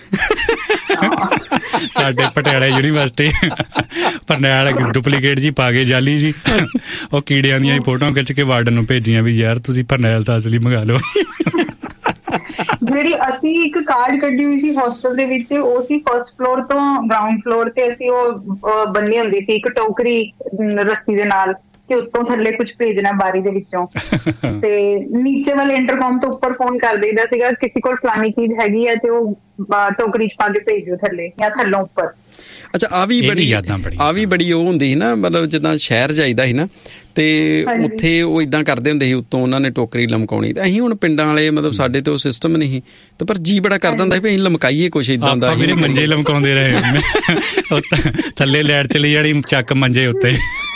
ਸਾਡੇ ਪਟਿਆਲਾ ਯੂਨੀਵਰਸਿਟੀ ਫਰਨੈਲ ਡੁਪਲੀਕੇਟ ਜੀ ਪਾ ਕੇ ਜਾਲੀ ਜੀ, ਉਹ ਕੀੜਿਆਂ ਦੀਆਂ ਹੀ ਫੋਟੋਆਂ ਖਿੱਚ ਕੇ ਵਾਰਡਨ ਨੂੰ ਭੇਜੀਆਂ ਵੀ ਯਾਰ ਤੁਸੀਂ ਫਰਨੈਲ ਤਾਂ ਅਸਲੀ ਮੰਗਾ ਲਓ। ਜਿਹੜੀ ਅਸੀਂ ਇੱਕ ਕਾਰਡ ਕੱਢੀ ਹੋਈ ਸੀ ਹੋਸਟਲ ਦੇ ਵਿੱਚ, ਉਹ ਸੀ ਫਰਸਟ ਫਲੋਰ ਤੋਂ ਗਰਾਊਂਡ ਫਲੋਰ ਤੇ ਅਸੀਂ ਉਹ ਬੰਨੀ ਹੁੰਦੀ ਸੀ ਇੱਕ ਟੋਕਰੀ ਰੱਸੀ ਦੇ ਨਾਲ ਕਿ ਉੱਤੋਂ ਥੱਲੇ ਕੁਝ ਭੇਜਣਾ ਬਾਰੀ ਦੇ ਵਿੱਚੋਂ, ਤੇ ਨੀਚੇ ਵਾਲੇ ਇੰਟਰਕਮ ਤੋਂ ਉੱਪਰ ਫੋਨ ਕਰ ਦੇਈਦਾ ਸੀਗਾ ਕਿਸੇ ਕੋਲ ਫਲਾਨੀ ਚੀਜ਼ ਹੈਗੀ ਹੈ ਤੇ ਉਹ ਟੋਕਰੀ 'ਚ ਪਾ ਕੇ ਭੇਜ ਦਿਓ ਥੱਲੇ ਜਾਂ ਥੱਲੋਂ ਉੱਪਰ। ਅੱਛਾ, ਆ ਵੀ ਬੜੀ ਉਹ ਹੁੰਦੀ ਸੀ ਨਾ, ਮਤਲਬ ਜਿੱਦਾਂ ਸ਼ਹਿਰ ਜਾਈਦਾ ਸੀ ਨਾ ਤੇ ਉੱਥੇ ਉਹ ਇਦਾਂ ਕਰਦੇ ਹੁੰਦੇ ਸੀ, ਉੱਤੋਂ ਉਹਨਾਂ ਨੇ ਟੋਕਰੀ ਲਮਕਾਉਣੀ। ਤੇ ਅਸੀਂ ਹੁਣ ਪਿੰਡਾਂ ਵਾਲੇ ਮਤਲਬ ਸਾਡੇ ਤੇ ਉਹ ਸਿਸਟਮ ਨਹੀਂ ਸੀ, ਤੇ ਪਰ ਜੀ ਬੜਾ ਕਰਦਾ ਹੁੰਦਾ ਸੀ ਵੀ ਅਸੀਂ ਲਮਕਾਈਏ ਕੁਛ ਇਦਾਂ ਦਾ। ਮੇਰੇ ਮੰਜੇ ਲਮਕਾਉਂਦੇ ਰਹੇ, ਥੱਲੇ ਲੈਟ ਚਲੀ ਜਾਣੀ, ਚੱਕ ਮੰਜੇ ਉੱਤੇ।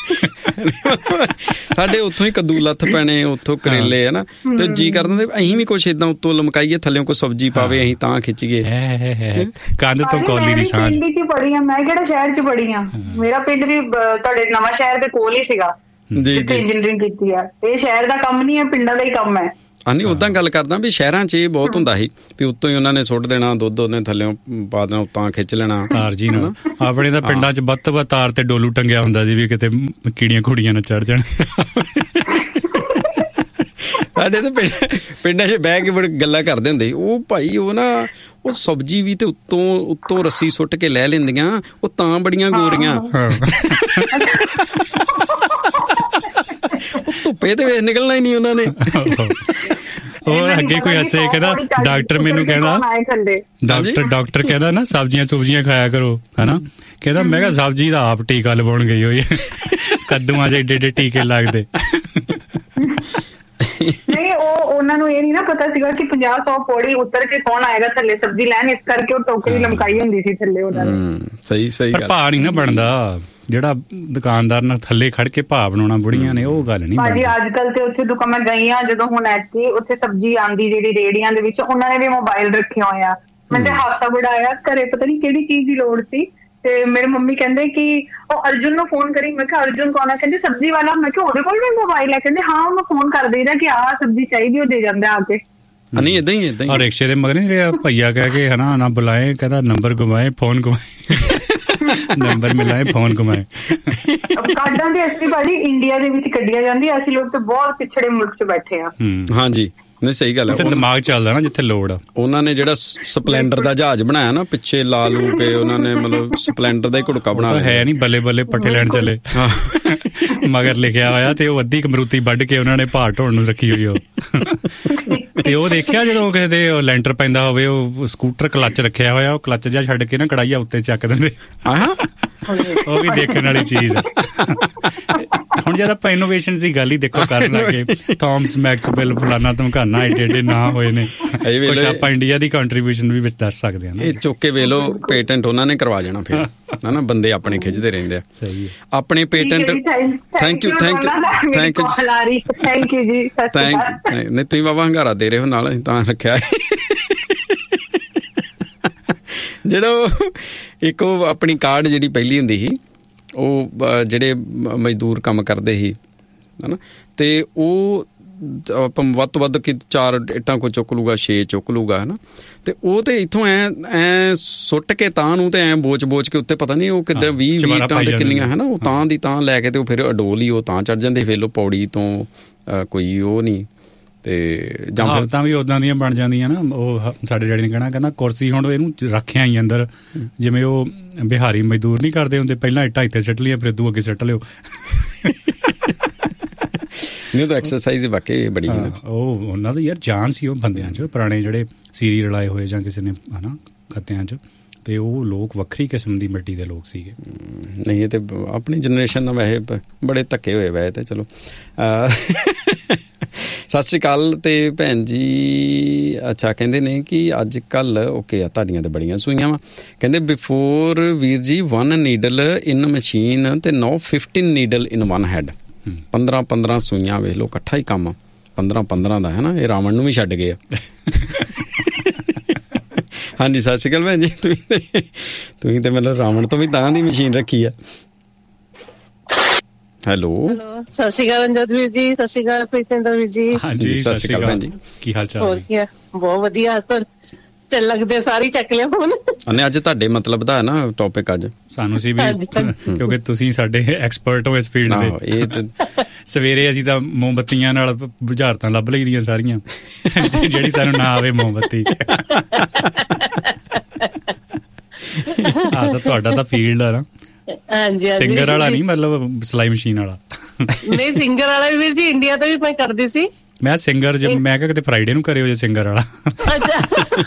ਸਾਡੇ ਉੱਥੋਂ ਹੀ ਕੱਦੂ ਲੱਥ ਪੈਣੇ, ਉੱਥੋਂ ਕਰੇਲੇ, ਹਨਾ, ਤੇ ਜੀ ਕਰਦਾ ਹੁੰਦਾ ਅਸੀਂ ਵੀ ਕੁਛ ਏਦਾਂ ਉੱਤੋਂ ਲਮਕਾਈਏ, ਥੱਲਿਓਂ ਕੋਈ ਸਬਜ਼ੀ ਪਾਵੇ ਅਸੀਂ ਤਾਂ ਖਿੱਚੀਏ। ਕੰਧ ਤੋਂ ਕੌਲੀ ਦੀ ਸਾਂਝ। ਪਿੰਡ 'ਚ ਪੜੀ ਆ ਮੈਂ, ਕਿਹੜਾ ਸ਼ਹਿਰ 'ਚ ਪੜੀ ਆ। ਮੇਰਾ ਪਿੰਡ ਵੀ ਤੁਹਾਡੇ ਨਵਾਂ ਸ਼ਹਿਰ ਦੇ ਕੋਲ ਹੀ ਸੀਗਾ ਜਿੱਥੇ ਇੰਜੀਨੀਅਰਿੰਗ ਕੀਤੀ ਆ। ਇਹ ਸ਼ਹਿਰ ਦਾ ਕੰਮ ਨਹੀਂ ਹੈ, ਪਿੰਡਾਂ ਦਾ ਹੀ ਕੰਮ ਹੈ। ਨਹੀਂ, ਉਦਾਂ ਗੱਲ ਕਰਦਾ ਵੀ ਸ਼ਹਿਰਾਂ 'ਚ ਇਹ ਬਹੁਤ ਹੁੰਦਾ ਸੀ ਵੀ ਉੱਤੋਂ ਹੀ ਉਹਨਾਂ ਨੇ ਸੁੱਟ ਦੇਣਾ ਦੁੱਧ, ਉਹਨੇ ਥੱਲਿਓਂ ਪਾ ਦੇਣਾ, ਉੱਤਾਂ ਖਿੱਚ ਲੈਣਾ ਤਾਰ ਜੀ ਨਾਲ। ਆਪਣੇ ਤਾਂ ਪਿੰਡਾਂ 'ਚ ਵੱਧ ਤੋਂ ਵੱਧ ਤਾਰ ਤੇ ਡੋਲੂ ਟੰਗਿਆ ਹੁੰਦਾ ਸੀ ਵੀ ਕਿਤੇ ਕੀੜੀਆਂ ਕੁੜੀਆਂ ਨਾ ਚੜ ਜਾਣ। ਸਾਡੇ ਤਾਂ ਪਿੰਡਾਂ 'ਚ ਬਹਿ ਕੇ ਬੜੀ ਗੱਲਾਂ ਕਰਦੇ ਹੁੰਦੇ ਸੀ। ਉਹ ਭਾਈ ਉਹ ਨਾ ਉਹ ਸਬਜ਼ੀ ਵੀ ਤੇ ਉੱਤੋਂ ਰੱਸੀ ਸੁੱਟ ਕੇ ਲੈ ਲੈਂਦੀਆਂ, ਉਹ ਤਾਂ ਬੜੀਆਂ ਗੋਰੀਆਂ। ਧੁੱਪੇ ਤੇ ਵੇਖ ਨਿਕਲਣਾ ਹੀ ਨਹੀਂ ਉਹਨਾਂ ਨੇ। ਹੋਰ ਅੱਗੇ ਕੋਈ ਹੱਸੇ, ਕਹਿੰਦਾ ਡਾਕਟਰ ਮੈਨੂੰ ਕਹਿੰਦਾ, ਡਾਕਟਰ ਕਹਿੰਦਾ ਨਾ ਸਬਜ਼ੀਆਂ ਸੁਬਜ਼ੀਆਂ ਖਾਇਆ ਕਰੋ, ਹਨਾ। ਕਹਿੰਦਾ ਮੈਂ ਕਿਹਾ ਸਬਜ਼ੀ ਦਾ ਆਪ ਟੀਕਾ ਲਵਾਉਣ ਗਈ ਹੋਈ ਹੈ, ਕੱਦੂਆਂ 'ਚ ਏਡੇ ਏਡੇ ਟੀਕੇ ਲੱਗਦੇ। ਨਹੀਂ, ਉਹਨਾਂ ਨੂੰ ਇਹ ਨਹੀਂ ਨਾ ਪਤਾ ਸੀਗਾ ਕਿ 50-100 ਪੌੜੀ ਉਤਰ ਕੇ ਕੌਣ ਆਏਗਾ ਥੱਲੇ ਸਬਜ਼ੀ ਲੈਣ, ਇਸ ਕਰਕੇ ਉਹ ਟੋਕਰੀ ਲਮਕਾਈ ਹੁੰਦੀ ਸੀ ਥੱਲੇ ਉਹਨਾਂ ਨੇ। ਸਹੀ ਪਰ ਭਾਅ ਨਹੀਂ ਨਾ ਬਣਦਾ, ਜਿਹੜਾ ਦੁਕਾਨਦਾਰ ਨਾਲ ਥੱਲੇ ਖੜ ਕੇ ਭਾਅ ਬਣਾਉਣਾ ਬੁੜੀਆਂ ਨੇ, ਉਹ ਗੱਲ ਨਹੀਂ ਬਣਦੀ। ਭਾਜੀ ਅੱਜ ਕੱਲ ਤੇ ਉੱਥੇ ਦੁਕਾਨ ਮੈਂ ਗਈ ਆ ਜਦੋਂ ਹੁਣ ਐਤਕੀ, ਉੱਥੇ ਸਬਜ਼ੀ ਆਉਂਦੀ ਜਿਹੜੀ ਰੇੜੀਆਂ ਦੇ ਵਿੱਚ, ਉਹਨਾਂ ਨੇ ਵੀ ਮੋਬਾਈਲ ਰੱਖੇ ਹੋਏ ਆ। ਮੈਂ ਤੇ ਹਾਸਾ ਬੜਾ ਆਇਆ, ਘਰੇ ਪਤਾ ਨੀ ਕਿਹੜੀ ਚੀਜ਼ ਦੀ ਲੋੜ ਸੀ, ਤੇ ਮੇਰੇ ਮੰਮੀ ਕਹਿੰਦੇ ਕਿ ਉਹ ਅਰਜੁਨ ਨੂੰ ਫੋਨ ਕਰੀ। ਮੈਂ ਕਿਹਾ ਅਰਜੁਨ ਕੌਣ ਹੈ? ਕਹਿੰਦੇ ਸਬਜ਼ੀ ਵਾਲਾ। ਮੈਂ ਕਿਹਾ ਉਹਦੇ ਕੋਲ ਵੀ ਮੋਬਾਈਲ ਹੈ? ਕਹਿੰਦੇ ਹਾਂ, ਉਹਨੂੰ ਫੋਨ ਕਰ ਦੇਈਦਾ ਕਿ ਆਹ ਸਬਜ਼ੀ ਚਾਹੀਦੀ, ਉਹ ਦੇ ਜਾਂਦਾ ਆ ਕੇ। ਨਹੀਂ ਏਦਾਂ ਹੀ ਔਰ ਰਿਕਸ਼ੇ ਦੇ ਮਗਰ ਨਹੀਂ ਰਿਹਾ ਭਈਆ ਕਹਿ ਕੇ, ਹਨਾ, ਨਾ ਬੁਲਾਏ, ਕਹਿੰਦਾ ਨੰਬਰ ਘੁਮਾਏ ਫੋਨ ਘੁਮਾਏ, ਨੰਬਰ ਮਿਲਾਏ ਫੋਨ ਘੁਮਾਏ। ਕਾਰਡਾਂ ਦੀ ਅਸਲੀ ਭਾਜੀ ਇੰਡੀਆ ਦੇ ਵਿੱਚ ਕੱਢੀਆਂ ਜਾਂਦੀ, ਅਸੀਂ ਲੋਕ ਤਾਂ ਬਹੁਤ ਪਿਛੜੇ ਮੁਲਕ 'ਚ ਬੈਠੇ ਆ। ਹਾਂਜੀ, ਨਹੀਂ ਸਹੀ ਗੱਲ ਹੈ। ਦਿਮਾਗ ਚੱਲਦਾ ਨਾ ਜਿੱਥੇ ਲੋੜ ਆ। ਉਹਨਾਂ ਨੇ ਜਿਹੜਾ ਸਪਲੈਂਡਰ ਦਾ ਜਹਾਜ਼ ਬਣਾਇਆ ਨਾ, ਪਿੱਛੇ ਲਾ ਲੂ ਕੇ ਉਹਨਾਂ ਨੇ ਮਤਲਬ ਸਪਲੈਂਡਰ ਦਾ ਹੀ ਘੁੜਕਾ ਬਣਾ ਲਿਆ। ਹੈ ਨਹੀਂ, ਬੱਲੇ ਬੱਲੇ ਪੱਠੇ ਲੈਣ ਚੱਲੇ, ਮਗਰ ਲਿਖਿਆ ਹੋਇਆ, ਤੇ ਉਹ ਅੱਧੀ ਕਮਰੂਤੀ ਵੱਢ ਕੇ ਉਹਨਾਂ ਨੇ ਭਾਰ ਢੋਣ ਨੂੰ ਰੱਖੀ ਹੋਈ। ਉਹ ਤੇ ਉਹ ਦੇਖਿਆ ਜਦੋਂ ਕਿਸੇ ਦੇ ਲੈਂਟਰ ਪੈਂਦਾ ਹੋਵੇ, ਉਹ ਸਕੂਟਰ ਕਲੱਚ ਰੱਖਿਆ ਹੋਇਆ, ਉਹ ਕਲੱਚ ਜਿਹਾ ਛੱਡ ਕੇ ਨਾ ਕੜਾਈਆ ਉੱਤੇ ਚੱਕ ਦਿੰਦੇ। ਉਹ ਵੀ ਦੇਖਣ ਵਾਲੀ ਚੀਜ਼ ਆ। ਹੁਣ ਜਦ ਆਪਾਂ ਇਨੋਵੇਸ਼ਨ ਦੀ ਗੱਲ ਹੀ ਦੇਖੋ ਕਰਨ ਲੱਗੇ, ਥਾਮਸ ਮੈਕਸਵੈਲ ਫਲਾਨਾ ਧਮਕਾਨਾ ਏਡੇ ਨਾ ਹੋਏ ਨੇ, ਕੁਛ ਆਪਾਂ ਇੰਡੀਆ ਦੀ ਕੰਟਰੀਬਿਊਸ਼ਨ ਵੀ ਵਿੱਚ ਦੱਸ ਸਕਦੇ ਹਾਂ। ਇਹ ਚੁੱਕ ਕੇ ਵੇਖ ਲਓ, ਪੇਟੈਂਟ ਉਹਨਾਂ ਨੇ ਕਰਵਾ ਜਾਣਾ ਫਿਰ, ਹਨਾ। ਬੰਦੇ ਆਪਣੇ ਖਿੱਚਦੇ ਰਹਿੰਦੇ ਆ। ਸਹੀ ਹੈ, ਆਪਣੇ ਪੇਟੈਂਟ। ਥੈਂਕ ਯੂ ਜੀ। ਨਹੀਂ, ਤੁਸੀਂ ਬਾਬਾ ਹੰਗਾਰਾ ਦੇ ਰਹੇ ਹੋ ਨਾਲ, ਤਾਂ ਰੱਖਿਆ। ਜਿਹੜਾ ਇੱਕ ਉਹ ਆਪਣੀ ਕਾਰਡ ਜਿਹੜੀ ਪਹਿਲੀ ਹੁੰਦੀ ਸੀ, ਉਹ ਜਿਹੜੇ ਮਜ਼ਦੂਰ ਕੰਮ ਕਰਦੇ ਸੀ, ਹਨਾ, ਤੇ ਉਹ ਆਪਾਂ ਵੱਧ ਤੋਂ ਵੱਧ ਕਿ 4 ਇੱਟਾਂ ਕੋਈ ਚੁੱਕ ਲੂਗਾ, 6 ਚੁੱਕ ਲੂਗਾ, ਹਨਾ। ਤੇ ਉਹ ਤੇ ਇੱਥੋਂ ਐ ਸੁੱਟ ਕੇ ਤਾਂ ਨੂੰ ਤੇ ਐ ਬੋਚ ਕੇ ਉੱਤੇ ਪਤਾ ਨਹੀਂ ਉਹ ਕਿੱਦਾਂ 20 ਇੱਟਾਂ ਤੇ ਕਿੰਨੀਆਂ, ਹਨਾ, ਉਹ ਤਾਂ ਦੀ ਤਾਂ ਲੈ ਕੇ ਤੇ ਉਹ ਫਿਰ ਅਡੋਲ ਹੀ ਉਹ ਤਾਂ ਚੜ ਜਾਂਦੇ। ਫਿਰ ਲੋ ਪੌੜੀ ਤੋਂ ਕੋਈ ਉਹ ਨਹੀਂ, ਤੇ ਜਾਂ ਫਿਰ ਤਾਂ ਵੀ ਉਦਾਂ ਦੀਆਂ ਬਣ ਜਾਂਦੀਆਂ ਨਾ। ਉਹ ਸਾਡੇ ਡੈਡੀ ਨੇ ਕਹਿੰਦਾ ਕੁਰਸੀ ਹੁਣ ਇਹਨੂੰ ਰੱਖਿਆ ਹੀ ਅੰਦਰ, ਜਿਵੇਂ ਉਹ ਬਿਹਾਰੀ ਮਜ਼ਦੂਰ ਨਹੀਂ ਕਰਦੇ ਹੁੰਦੇ, ਪਹਿਲਾਂ ਇੱਟਾਂ ਇੱਥੇ ਸਿੱਟ ਲਈਆਂ, ਫਿਰ ਇਦੋਂ ਅੱਗੇ ਸਿੱਟ ਲਿਓ। ਨਹੀਂ ਤਾਂ ਐਕਸਰਸਾਈਜ਼ ਵਾਕਈ ਬੜੀ ਹੈ। ਉਹ ਉਹਨਾਂ ਦੀ ਯਾਰ ਜਾਨ ਸੀ ਉਹ ਬੰਦਿਆਂ 'ਚ, ਪੁਰਾਣੇ ਜਿਹੜੇ ਸੀਰੀ ਰਲਾਏ ਹੋਏ ਜਾਂ ਕਿਸੇ ਨੇ, ਹਨਾ, ਖੱਤਿਆਂ 'ਚ, ਤੇ ਉਹ ਲੋਕ ਵੱਖਰੀ ਕਿਸਮ ਦੀ ਮਿੱਟੀ ਦੇ ਲੋਕ ਸੀਗੇ। ਨਹੀਂ, ਇਹ ਤੇ ਆਪਣੀ ਜਨਰੇਸ਼ਨ ਨਾਲ ਵੈਸੇ ਬੜੇ ਧੱਕੇ ਹੋਏ ਵੈਸੇ ਤੇ ਚਲੋ। ਸਤਿ ਸ਼੍ਰੀ ਅਕਾਲ। ਤੇ ਭੈਣ ਜੀ ਅੱਛਾ ਕਹਿੰਦੇ ਨੇ ਕਿ ਅੱਜ ਕੱਲ੍ਹ ਓਕੇ ਆ ਤੁਹਾਡੀਆਂ ਤਾਂ ਬੜੀਆਂ ਸੂਈਆਂ ਵਾ। ਕਹਿੰਦੇ ਬਿਫੋਰ ਵੀਰ ਜੀ 1 ਨੀਡਲ ਇਨ ਮਸ਼ੀਨ ਤੇ ਨਾਓ 15 ਨੀਡਲ ਇਨ 1 ਹੈਡ। 15 ਸੂਈਆਂ ਵੇਖ ਲਓ, ਇਕੱਠਾ ਹੀ ਕੰਮ 15 ਦਾ ਹੈ ਨਾ। ਇਹ ਰਾਵਣ ਨੂੰ ਵੀ ਛੱਡ ਗਏ ਆ। ਹਾਂਜੀ ਸਤਿ ਸ਼੍ਰੀ ਅਕਾਲ ਭੈਣ ਜੀ। ਤੁਸੀਂ ਤੇ ਮਤਲਬ ਰਾਵਣ ਤੋਂ ਵੀ ਤਾਂ ਦੀ ਮਸ਼ੀਨ ਰੱਖੀ ਆ। ਹੈਲੋ ਸਤਿ ਸ਼੍ਰੀ ਅਕਾਲ ਅੰਜਦ ਵੀਰ ਜੀ। ਸਤਿ ਸ਼੍ਰੀ ਅਕਾਲ ਪ੍ਰੀਤਿੰਦਰ ਵੀਰ ਜੀ। ਹਾਂਜੀ ਸਤਿ ਸ਼੍ਰੀ ਅਕਾਲ ਭੈਣ ਜੀ, ਕੀ ਹਾਲ ਚਾਲ? ਹੋਰ ਕੀ ਆ, ਬਹੁਤ ਵਧੀਆ। ਚੱਲ ਲੱਗਦੇ ਸਾਰੀ ਚੱਕ ਲਿਆ ਫੋਨ। ਅੱਜ ਤੁਹਾਡੇ ਮਤਲਬ ਦਾ ਹੈ ਨਾ ਟੌਪਿਕ। ਅੱਜ ਸਾਨੂੰ ਸੀ ਵੀ ਕਿਉਂਕਿ ਤੁਸੀਂ ਸਾਡੇ ਐਕਸਪਰਟ ਹੋ ਇਸ ਫੀਲਡ ਦੇ। ਇਹ ਸਵੇਰੇ ਅਸੀਂ ਤਾਂ ਮੋਮਬੱਤੀਆਂ ਨਾਲ ਬੁਝਾਰਤਾਂ ਲੱਭ ਲਈਆਂ ਸਾਰੀਆਂ, ਜਿਹੜੀ ਸਾਨੂੰ ਨਾ ਆਵੇ ਮੋਮਬੱਤੀ। ਤਾਂ ਤੁਹਾਡਾ ਤਾਂ ਫੀਲਡ ਆ ਨਾ। ਹਾਂਜੀ ਸਿੰਗਰ ਵਾਲਾ ਨਹੀਂ, ਮਤਲਬ ਸਿਲਾਈ ਮਸ਼ੀਨ ਵਾਲਾ ਨਹੀਂ। ਸਿੰਗਰ ਵਾਲਾ ਵੀ ਜੀ ਇੰਡੀਆ ਤੋਂ ਵੀ ਮੈਂ ਕਰਦੀ ਸੀ। ਮੈਂ ਸਿੰਗਰ ਮੈਂ ਕਿਹਾ ਕਿਤੇ ਫਰਾਈਡੇ ਨੂੰ ਕਰਿਓ ਜੇ ਸਿੰਗਰ ਵਾਲਾ। ਅੱਛਾ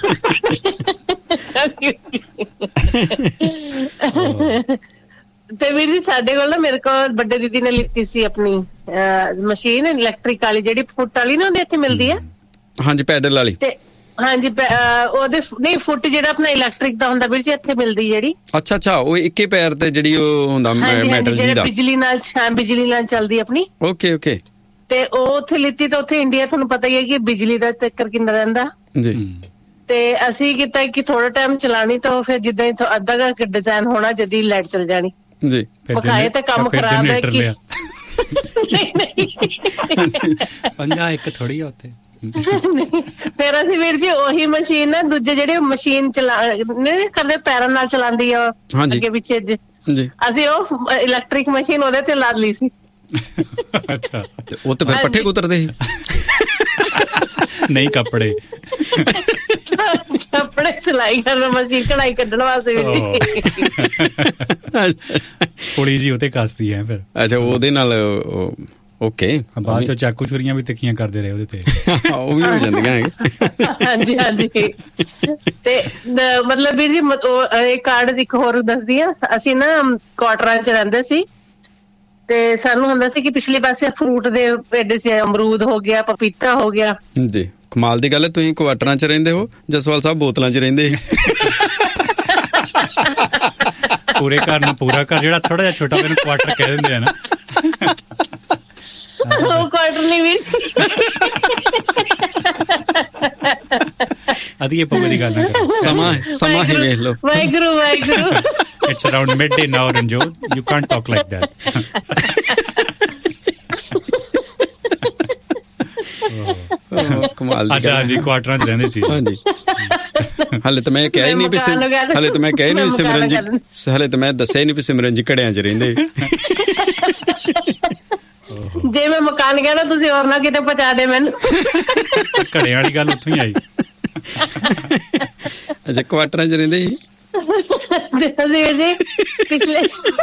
ਤੇ ਵੀਰ ਜੀ ਸਾਡੇ ਕੋਲ ਨਾ, ਮੇਰੇ ਕੋਲ ਵੱਡੇ ਦੀਦੀ ਨੇ ਲਿੱਤੀ ਸੀ ਆਪਣੀ ਮਸ਼ੀਨ ਇਲੈਕਟ੍ਰਿਕ ਵਾਲੀ, ਜਿਹੜੀ ਫੁੱਟ ਵਾਲੀ ਨਾ ਹੁੰਦੀ ਇੱਥੇ ਮਿਲਦੀ ਆ। ਹਾਂਜੀ ਪੈਡਲ ਵਾਲੀ। ਤੇ ਹਾਂਜੀ ਉਹਦੇ ਨਹੀਂ, ਫੁੱਟ ਜਿਹੜਾ ਆਪਣਾ ਇਲੈਕਟ੍ਰਿਕ ਦਾ ਹੁੰਦਾ ਵੀਰ ਜੀ, ਇੱਥੇ ਮਿਲਦੀ ਜਿਹੜੀ। ਅੱਛਾ ਉਹ ਇੱਕੇ ਪੈਰ ਤੇ ਜਿਹੜੀ ਉਹ ਹੁੰਦਾ ਮੈਟਲ ਜੀ ਦਾ, ਬਿਜਲੀ ਨਾਲ ਚੱਲਦੀ ਆਪਣੀ। ਓਕੇ ਤੇ ਉਹ ਉੱਥੇ ਲਿੱਤੀ। ਤਾਂ ਉੱਥੇ ਇੰਡੀਆ ਤੁਹਾਨੂੰ ਪਤਾ ਹੀ ਹੈ ਕਿ ਬਿਜਲੀ ਦਾ ਚੱਕਰ ਕਿੰਨਾ ਰਹਿੰਦਾ ਜੀ। ਤੇ ਅਸੀਂ ਕੀਤਾ ਕਿ ਥੋੜਾ ਟਾਈਮ ਚਲਾਣੀ, ਤਾਂ ਫਿਰ ਜਿੱਦਾਂ ਹੀ ਅੱਧਾ ਘੰਟਾ ਡਿਜ਼ਾਈਨ ਹੋਣਾ, ਜਦੀ ਲਾਈਟ ਚਲ ਜਾਣੀ ਜੀ। ਪਕਾਏ ਤਾਂ ਕੰਮ ਖਰਾਬ ਹੈ ਕਿ ਪੰਗਾ ਇੱਕ ਥੋੜੀ ਆ ਉੱਥੇ। ਫਿਰ ਅਸੀਂ ਵੀਰ ਜੀ ਉਹੀ ਮਸ਼ੀਨ ਨਾ, ਦੂਜੇ ਜਿਹੜੇ ਮਸ਼ੀਨ ਕਰਦੇ ਪੈਰਾਂ ਨਾਲ ਚਲਾਉਂਦੀ ਆ ਅੱਗੇ ਪਿੱਛੇ ਜੀ, ਅਸੀਂ ਉਹ ਇਲੈਕਟ੍ਰਿਕ ਮਸ਼ੀਨ ਉਹਦੇ ਤੇ ਲਾ ਲਈ ਸੀ। ਅੱਛਾ ਉਹ ਤੇ ਫਿਰ ਪੱਠੇ ਕੁਤਰਦੇ ਸੀ? ਨਹੀਂ, ਕੱਪੜੇ ਸਿਲਾਈ ਕਰਨ ਮਸ਼ੀਨ, ਕਢਾਈ ਕੱਢਣ ਵਾਸਤੇ। ਪੁਲੀ ਜੀ ਉਤੇ ਕੱਸਦੀ ਹੈ ਫਿਰ। ਅੱਛਾ ਉਹਦੇ ਨਾਲ ਓਕੇ। ਬਾਅਦ ਚੋਂ ਚਾਕੂ ਛੁਰੀਆਂ ਵੀ ਤਿੱਖੀਆਂ ਕਰਦੇ ਰਹੇ ਉਹਦੇ ਤੇ। ਉਹ ਵੀ ਹੋ ਜਾਂਦੀਆਂ ਹੈਗੇ। ਹਾਂਜੀ ਤੇ ਮਤਲਬ ਵੀਰ ਜੀ ਇਹ ਕਾਰਡ ਇੱਕ ਹੋਰ ਦੱਸਦੀ ਆ। ਅਸੀਂ ਨਾ ਕੁਆਟਰਾਂ 'ਚ ਰਹਿੰਦੇ ਸੀ ਤੇ ਸਾਨੂੰ ਹੁੰਦਾ ਸੀ ਕਿ ਪਿਛਲੇ ਪਾਸੇ ਫਰੂਟ ਦੇ ਪੇਡੇ ਸੀ, ਅਮਰੂਦ ਹੋ ਗਿਆ, ਪਪੀਤਾ ਹੋ ਗਿਆ ਜੀ। ਕਮਾਲ ਦੀ ਗੱਲ ਹੈ, ਤੁਸੀਂ ਕੁਆਟਰਾਂ 'ਚ ਰਹਿੰਦੇ ਹੋ, ਜਸਵਾਲ ਸਾਹਿਬ ਬੋਤਲਾਂ 'ਚ ਰਹਿੰਦੇ। ਪੂਰੇ ਘਰ ਨੂੰ ਪੂਰਾ ਘਰ, ਜਿਹੜਾ ਥੋੜਾ ਜਿਹਾ ਛੋਟਾ ਮੈਨੂੰ ਕੁਆਟਰ ਕਹਿ ਦਿੰਦੇ ਆ ਨਾ। ਉਹ ਕੁਆਟਰ ਨਹੀਂ ਵੀਰ। ਅਧੀਏ ਪਵੇ ਦੀ ਗੱਲ ਨਾ ਕਰੋ। ਸਮਾਂ ਹੀ ਵੇਖ ਲਓ। Waheguru It's around midday now, Ranjot. You can't talk like that. ਕਮਾਲ ਦੀ। ਅੱਛਾ ਜੀ, ਕੁਆਟਰਾਂ 'ਚ ਰਹਿੰਦੇ ਸੀ। ਹਾਂਜੀ। ਹਾਲੇ ਤਾਂ ਮੈਂ ਕਿਹਾ ਹੀ ਨਹੀਂ ਵੀ ਸਿਮਰਨ ਜੀ, ਹਾਲੇ ਤਾਂ ਮੈਂ ਦੱਸਿਆ ਹੀ ਨਹੀਂ ਵੀ ਸਿਮਰਨ ਜੀ ਘੜਿਆਂ 'ਚ ਰਹਿੰਦੇ। ਜੇ ਮੈਂ ਮਕਾਨ ਗਿਆ ਨਾ, ਤੁਸੀਂ ਹੋਰ ਨਾ ਕਿਤੇ ਪਹੁੰਚਾ ਦੇ ਮੈਨੂੰ। ਘੜਿਆਂ ਵਾਲੀ ਗੱਲ ਉੱਥੋਂ ਹੀ ਆਈ। ਅੱਛਾ ਕੁਆਟਰਾਂ 'ਚ ਰਹਿੰਦੇ ਸੀ ਜੀ ਪਿਛਲੇ।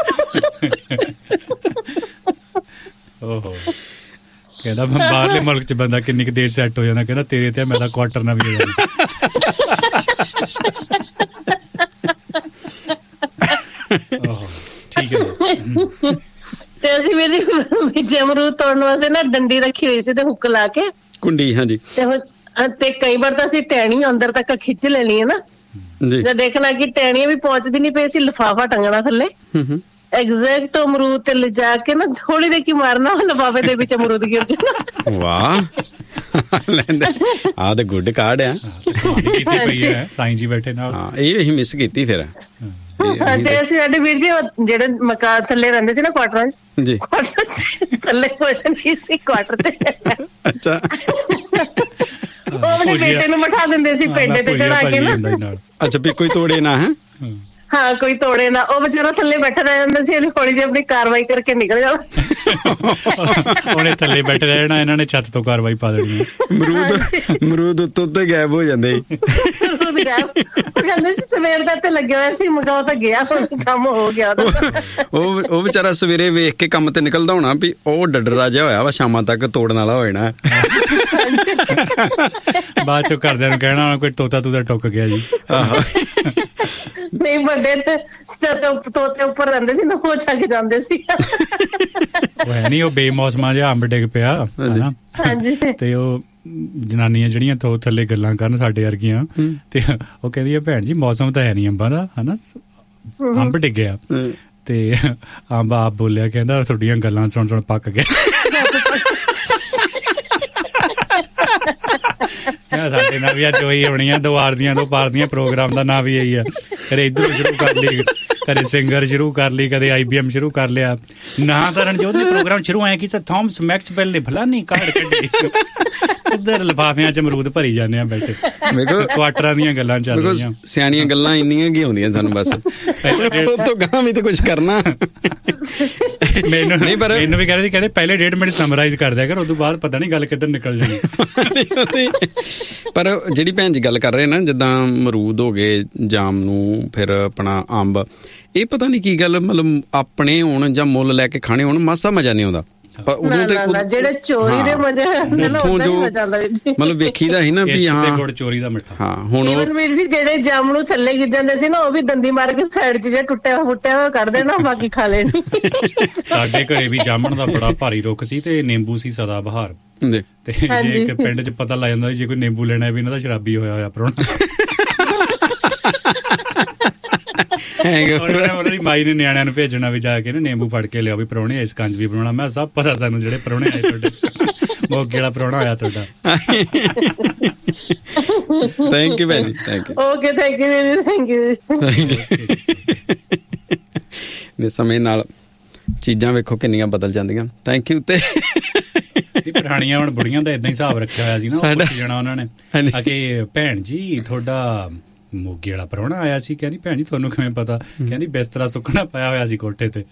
ਓਹੋ, ਕਹਿੰਦਾ ਬਾਹਰਲੇ ਮੁਲਕ 'ਚ ਬੰਦਾ ਕਿੰਨੀ ਕੁ ਦੇਰ ਸੈੱਟ ਹੋ ਜਾਂਦਾ। ਕਹਿੰਦਾ ਤੇਰੇ ਤੇ ਮੈਂ ਤਾਂ ਕੁਆਟਰ ਨਾ ਵੀ ਹੋ ਜਾਂਦਾ। ਠੀਕ ਹੈ। ਤੇ ਅਸੀਂ ਮੇਰੇ ਵਿੱਚ ਅਮਰੂਦ ਤੋੜਨ ਵਾਸਤੇ ਨਾ ਡੰਡੀ ਰੱਖੀ ਹੋਈ ਸੀ ਤੇ ਹੁੱਕ ਲਾ ਕੇ, ਕੁੰਡੀ। ਹਾਂਜੀ। ਤੇ ਕਈ ਵਾਰ ਤਾਂ ਅਸੀਂ ਟਹਿਣੀ ਅੰਦਰ ਤੱਕ ਖਿੱਚ ਲੈਣੀ ਹੈ ਨਾ ਜੀ। ਦੇਖਣਾ ਕਿ ਟਹਿਣੀਆਂ ਵੀ ਪਹੁੰਚਦੀ ਨੀ ਪਈ, ਅਸੀਂ ਲਿਫਾਫਾ ਟੰਗਣਾ ਥੱਲੇ, ਐਗਜ਼ੈਕਟ ਅਮਰੂਦ ਤੇ ਲਿਜਾ ਕੇ ਨਾ ਥੋੜੀ ਦੇਰ ਕੀ ਮਾਰਨਾ, ਲਿਫਾਫੇ ਦੇ ਵਿੱਚ ਅਮਰੂਦ ਗਿਰ ਜਾਣਾ। ਵਾਹ, ਲੈਂਦੇ ਆ ਤੇ ਗੁੱਡ ਕਾਰਡ ਆ। ਸਾਈਂ ਜੀ ਬੈਠੇ ਨਾਲ, ਇਹ ਅਸੀਂ ਮਿਸ ਕੀਤੀ ਫਿਰ। ਤੇ ਅਸੀਂ ਸਾਡੇ ਵੀਰ ਜੀ ਜਿਹੜੇ ਮਕਾਨ ਥੱਲੇ ਰਹਿੰਦੇ ਸੀ ਨਾ ਕੁਆਟਰਾਂ 'ਚ ਜੀ, ਥੱਲੇ ਕੁਐਸਚਨ ਕੀ ਸੀ ਕੁਆਟਰ ਤੇ। ਅੱਛਾ। ਉਹ ਆਪਣੇ ਬੇਟੇ ਨੂੰ ਬਿਠਾ ਦਿੰਦੇ ਸੀ ਪੇਡੇ ਤੇ ਚੜਾ ਕੇ ਨਾ। ਅੱਛਾ ਵੀ ਕੋਈ ਤੋੜੇ ਨਾ। ਹੈ ਹਾਂ, ਕੋਈ ਤੋੜੇ ਨਾ। ਉਹ ਵਿਚਾਰਾ ਥੱਲੇ ਬੈਠਾ ਰਹਿ ਜਾਂਦਾ ਸੀ, ਇਹਨੇ ਹੌਲੀ ਜਿਹੀ ਆਪਣੀ ਕਾਰਵਾਈ ਕਰਕੇ ਨਿਕਲ ਜਾਣਾ। ਉਹਨੇ ਥੱਲੇ ਬੈਠੇ ਰਹਿਣਾ, ਇਹਨਾਂ ਨੇ ਛੱਤ ਤੋਂ ਕਾਰਵਾਈ ਪਾ ਦੇਣੀ। ਅਮਰੂਦ ਉੱਤੇ ਗਾਇਬ ਹੋ ਜਾਂਦੇ। ਉਹ ਕਹਿੰਦੇ ਸੀ ਸਵੇਰ ਦਾ ਤੇ ਲੱਗਿਆ ਹੋਇਆ ਸੀ, ਮਗਾ ਤਾਂ ਗਿਆ, ਹੁਣ ਕੰਮ ਹੋ ਗਿਆ। ਉਹ ਵਿਚਾਰਾ ਸਵੇਰੇ ਵੇਖ ਕੇ ਕੰਮ ਤੇ ਨਿਕਲਦਾ ਹੋਣਾ ਵੀ ਉਹ ਡੱਡਰਾ ਜਿਹਾ ਹੋਇਆ ਵਾ, ਸ਼ਾਮਾਂ ਤੱਕ ਤੋੜਨ ਵਾਲਾ ਹੋ ਜਾਣਾ। ਬਾਅਦ ਚੋਂ ਘਰਦਿਆਂ ਨੂੰ ਕਹਿਣਾ ਕੋਈ ਤੋਤਾ ਟੁੱਕ ਗਿਆ ਜੀ। ਨਹੀਂ ਵੱਡੇ ਤੋਤੇ ਉੱਪਰ ਰਹਿੰਦੇ ਸੀ ਨਾ, ਉਹ ਚੱਕ ਜਾਂਦੇ ਸੀ। ਉਹ ਹੈ ਨੀ, ਉਹ ਬੇਮੌਸਮਾਂ ਜਿਹਾ ਅੰਬ ਡਿੱਗ ਪਿਆ ਤੇ ਉਹ ਜਨਾਨੀਆਂ ਜਿਹੜੀਆਂ ਥੱਲੇ ਗੱਲਾਂ ਕਰਨ ਸਾਡੇ ਵਰਗੀਆਂ, ਤੇ ਉਹ ਕਹਿੰਦੀ ਆ ਭੈਣ ਜੀ ਮੌਸਮ ਤਾਂ ਹੈ ਨੀ ਅੰਬਾਂ ਦਾ, ਹਨਾ, ਅੰਬ ਡਿੱਗਿਆ। ਤੇ ਅੰਬ ਆਪ ਬੋਲਿਆ, ਕਹਿੰਦਾ ਤੁਹਾਡੀਆਂ ਗੱਲਾਂ ਸੁਣ ਪੱਕ ਗਿਆ। ਸਾਡੇ ਨਾਲ ਵੀ ਅੱਜ ਉਹੀ ਹੋਣੀਆਂ, 2 ਆਰ ਦੀਆਂ 2 ਪਾਰ ਦੀਆਂ ਪ੍ਰੋਗਰਾਮ ਦਾ ਨਾਂ ਵੀ ਇਹੀ ਆ। ਕਦੇ ਇੱਧਰੋਂ ਸ਼ੁਰੂ ਕਰ ਲਈ, ਕਦੇ ਸਿੰਗਰ ਸ਼ੁਰੂ ਕਰ ਲਈ, ਕਦੇ IBM ਸ਼ੁਰੂ ਕਰ ਲਿਆ। ਨਾ ਤਾਂ ਰਣਜੋਤ ਨੇ ਪ੍ਰੋਗਰਾਮ ਸ਼ੁਰੂ ਆਇਆ ਕੀਤਾ, ਥਾਮਸ ਮੈਕਸਵੈਲ ਨੇ ਫਲਾਨੀ ਕਾਰਡ ਕੱਢੀ, ਇੱਧਰ ਲਿਫਾਫਿਆਂ 'ਚ ਅਮਰੂਦ ਭਰੀ ਜਾਂਦੇ ਆ ਬੈਠੇ। ਕੁਆਟਰਾਂ ਦੀਆਂ ਗੱਲਾਂ ਚੱਲ ਰਹੀਆਂ, ਸਿਆਣੀਆਂ ਗੱਲਾਂ ਇੰਨੀਆਂ ਕੀ ਹੁੰਦੀਆਂ ਸਾਨੂੰ, ਬਸ ਤੋਂ ਗਾਂ ਵੀ ਤਾਂ ਕੁਛ ਕਰਨਾ। ਮੈਨੂੰ ਵੀ ਕਹਿੰਦੇ ਪਹਿਲੇ 1.5 ਮਿੰਟ ਸਮਰਾਈਜ਼ ਕਰ ਦਿਆ ਕਰ, ਉਦੋਂ ਬਾਅਦ ਪਤਾ ਨਹੀਂ ਗੱਲ ਕਿੱਧਰ ਨਿਕਲ ਜਾਣੀ। ਪਰ ਜਿਹੜੀ ਭੈਣ ਜੀ ਗੱਲ ਕਰ ਰਹੇ ਨਾ, ਜਿੱਦਾਂ ਅਮਰੂਦ ਹੋ ਗਏ, ਜਾਮ ਨੂੰ, ਫਿਰ ਆਪਣਾ ਅੰਬ, ਇਹ ਪਤਾ ਨਹੀਂ ਕੀ ਗੱਲ, ਮਤਲਬ ਆਪਣੇ ਹੋਣ ਜਾਂ ਮੁੱਲ ਲੈ ਕੇ ਖਾਣੇ ਹੋਣ, ਮਾਸਾ ਮਜ਼ਾ ਨਹੀਂ ਆਉਂਦਾ। ਜਿਹੜੇ ਚੋਰੀ ਦੇ ਮਜ਼ੇ ਉੱਥੋਂ ਜੋ ਮਤਲਬ ਵੇਖੀਦਾ ਸੀ ਨਾ ਵੀ ਹਾਂ ਗੁੜ ਚੋਰੀ ਦਾ ਮਿੱਠਾ। ਹਾਂ ਹੁਣ ਵੀਰ ਜੀ ਜਿਹੜੇ ਜਾਮ ਨੂੰ ਥੱਲੇ ਗਿਰ ਜਾਂਦੇ ਸੀ ਨਾ, ਉਹ ਵੀ ਦੰਦੀ ਮਾਰ ਕੇ ਸਾਈਡ 'ਚ ਜਿਹੜਾ ਟੁੱਟਿਆ ਹੋਇਆ ਕੱਢ ਦੇਣਾ, ਬਾਕੀ ਖਾ ਲੈਣੀ। ਸਾਡੇ ਘਰੇ ਵੀ ਜਾਮਣ ਦਾ ਬੜਾ ਭਾਰੀ ਰੁੱਖ ਸੀ ਤੇ ਨਿੰਬੂ ਸੀ ਸਦਾ ਬਹਾਰ, ਤੇ ਜੇ ਪਿੰਡ 'ਚ ਪਤਾ ਲੱਗ ਜਾਂਦਾ ਜੇ ਕੋਈ ਨਿੰਬੂ ਲੈਣਾ ਵੀ ਇਹਨਾਂ ਦਾ ਸ਼ਰਾਬੀ ਹੋਇਆ ਪ੍ਰਾਹੁਣਾ। ਉਹਨਾਂ ਦੀ ਮਾਈ ਨੇ ਨਿਆਣਿਆਂ ਨੂੰ ਭੇਜਣਾ ਵੀ ਜਾ ਕੇ ਨਾ, ਨਿੰਬੂ ਫੜ ਕੇ ਲਿਆਓ ਵੀ ਪ੍ਰਾਹੁਣੇ ਇਸ ਕੰਜ ਵੀ ਬਣਾਉਣਾ। ਮੈਂ ਸਭ ਪਤਾ ਸਾਨੂੰ ਜਿਹੜੇ ਪ੍ਰਾਹੁਣੇ ਆਏ ਤੁਹਾਡੇ, ਮੋਗੇ ਵਾਲਾ ਪ੍ਰਾਹੁਣਾ ਆਇਆ ਤੁਹਾਡਾ। ਥੈਂਕ ਯੂ ਭੈਣ ਜੀ, thank you. Okay, thank you, thank you. ਨੇ ਸਮੇਂ ਨਾਲ ਚੀਜ਼ਾਂ ਵੇਖੋ ਕਿੰਨੀਆਂ ਬਦਲ ਜਾਂਦੀਆਂ। Thank you. ਤੇ ਪੁਰਾਣੀਆਂ ਹੁਣ ਬੁੜੀਆਂ ਦਾ ਏਦਾਂ ਹਿਸਾਬ ਰੱਖਿਆ ਹੋਇਆ ਸੀ ਨਾ, ਉਹ ਪੁੱਛ ਜਾਣਾ ਉਹਨਾਂ ਨੇ ਕਿ ਭੈਣ ਜੀ ਤੁਹਾਡਾ ਮੋਗੇ ਵਾਲਾ ਪ੍ਰਾਹੁਣਾ ਆਇਆ ਸੀ। ਕਹਿੰਦੀ ਭੈਣ ਜੀ ਤੁਹਾਨੂੰ ਕਿਵੇਂ ਪਤਾ? ਕਹਿੰਦੀ ਬਿਸਤਰਾ ਸੁੱਕਣਾ ਪਾਇਆ ਹੋਇਆ ਸੀ ਕੋਠੇ ਤੇ।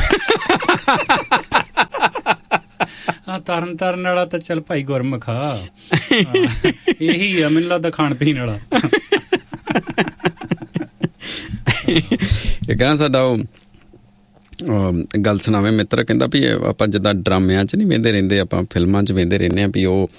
ਤਰਨ ਵਾਲਾ ਤਾਂ ਚੱਲ ਭਾਈ ਗੁਰਮੁਖ ਆ, ਇਹੀ ਆ ਮੈਨੂੰ ਲੱਗਦਾ ਖਾਣ ਪੀਣ ਵਾਲਾ। ਇਹ ਕਹਿੰਦਾ ਸਾਡਾ ਉਹ ਗੱਲ ਸੁਣਾਵੇ ਮਿੱਤਰ, ਕਹਿੰਦਾ ਵੀ ਆਪਾਂ ਜਿੱਦਾਂ ਡਰਾਮਿਆਂ 'ਚ ਨਹੀਂ ਵੇਂਦੇ ਰਹਿੰਦੇ, ਆਪਾਂ ਫਿਲਮਾਂ 'ਚ ਵੇਂਦੇ ਰਹਿੰਦੇ ਹਾਂ ਵੀ ਉਹ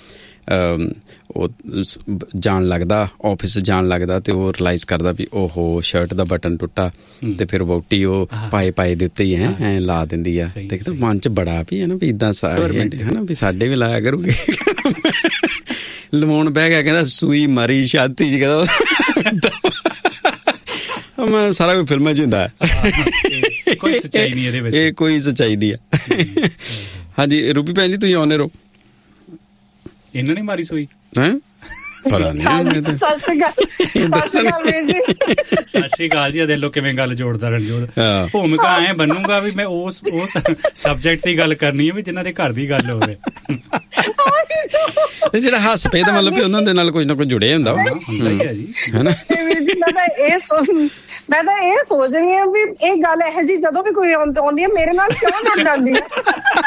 ਜਾਣ ਲੱਗਦਾ ਆਫਿਸ ਜਾਣ ਲੱਗਦਾ ਤੇ ਉਹ ਰਿਲਾਈਜ਼ ਕਰਦਾ ਵੀ ਓਹੋ ਸ਼ਰਟ ਦਾ ਬਟਨ ਟੁੱਟਾ, ਤੇ ਫਿਰ ਵਹੁਟੀ ਉਹ ਪਾਏ ਦੇ ਉੱਤੇ ਹੀ ਐ ਲਾ ਦਿੰਦੀ ਆ। ਤੇ ਮਨ 'ਚ ਬੜਾ ਵੀ ਹੈ ਨਾ ਵੀ ਇੱਦਾਂ ਹਨਾ ਵੀ ਸਾਡੇ ਵੀ ਲਾਇਆ ਕਰੂਗੇ। ਲਵਾਉਣ ਬਹਿ ਗਿਆ, ਕਹਿੰਦਾ ਸੂਈ ਮਾਰੀ ਛਾਤੀ 'ਚ, ਕਹਿੰਦਾ ਮੈਂ ਸਾਰਾ ਕੋਈ ਫਿਲਮਾਂ 'ਚ ਹੁੰਦਾ। ਕੋਈ ਸੱਚਾਈ ਨਹੀਂ ਇਹਦੇ ਵਿੱਚ, ਇਹ ਕੋਈ ਸੱਚਾਈ ਨਹੀਂ ਆ। ਹਾਂਜੀ ਰੂਬੀ ਭੈਣ ਜੀ ਤੁਸੀਂ ਆਉਂਦੇ ਰਹੋ। ਇਹਨਾਂ ਨੇ ਮਾਰੀ ਸੂਈ ਹੈ? ਪਤਾ ਨਹੀਂ। ਸਤਿ ਸ਼੍ਰੀ ਅਕਾਲ ਜੀ। ਦੇ ਲੋ ਕਿਵੇਂ ਗੱਲ ਜੋੜਦਾ ਰਣਜੋਤ। ਭੂਮਿਕਾ ਐ ਬਣੂਗਾ ਵੀ ਮੈਂ ਉਸ ਸਬਜੈਕਟ ਦੀ ਗੱਲ ਕਰਨੀ ਹੈ ਵੀ ਜਿਨ੍ਹਾਂ ਦੇ ਘਰ ਦੀ ਗੱਲ ਹੋਵੇ। ਜਿਹੜਾ ਹੱਸ ਪਏ ਤਾਂ ਮਤਲਬ ਵੀ ਉਹਨਾਂ ਦੇ ਨਾਲ ਕੁਝ ਨਾ ਕੁਝ ਜੁੜਿਆ ਹੁੰਦਾ ਹੈ ਜੀ, ਹਨਾ। ਮੈਂ ਤਾਂ ਇਹ ਸੋਚ ਰਹੀ ਹਾਂ ਵੀ ਇਹ ਗੱਲ ਇਹੋ ਜਿਹੀ ਜਦੋਂ ਵੀ ਕੋਈ ਆਉਂਦੀ ਹੈ ਮੇਰੇ ਨਾਲ ਕਿਉਂ ਜੁੜ ਜਾਂਦੀ ਹੈ।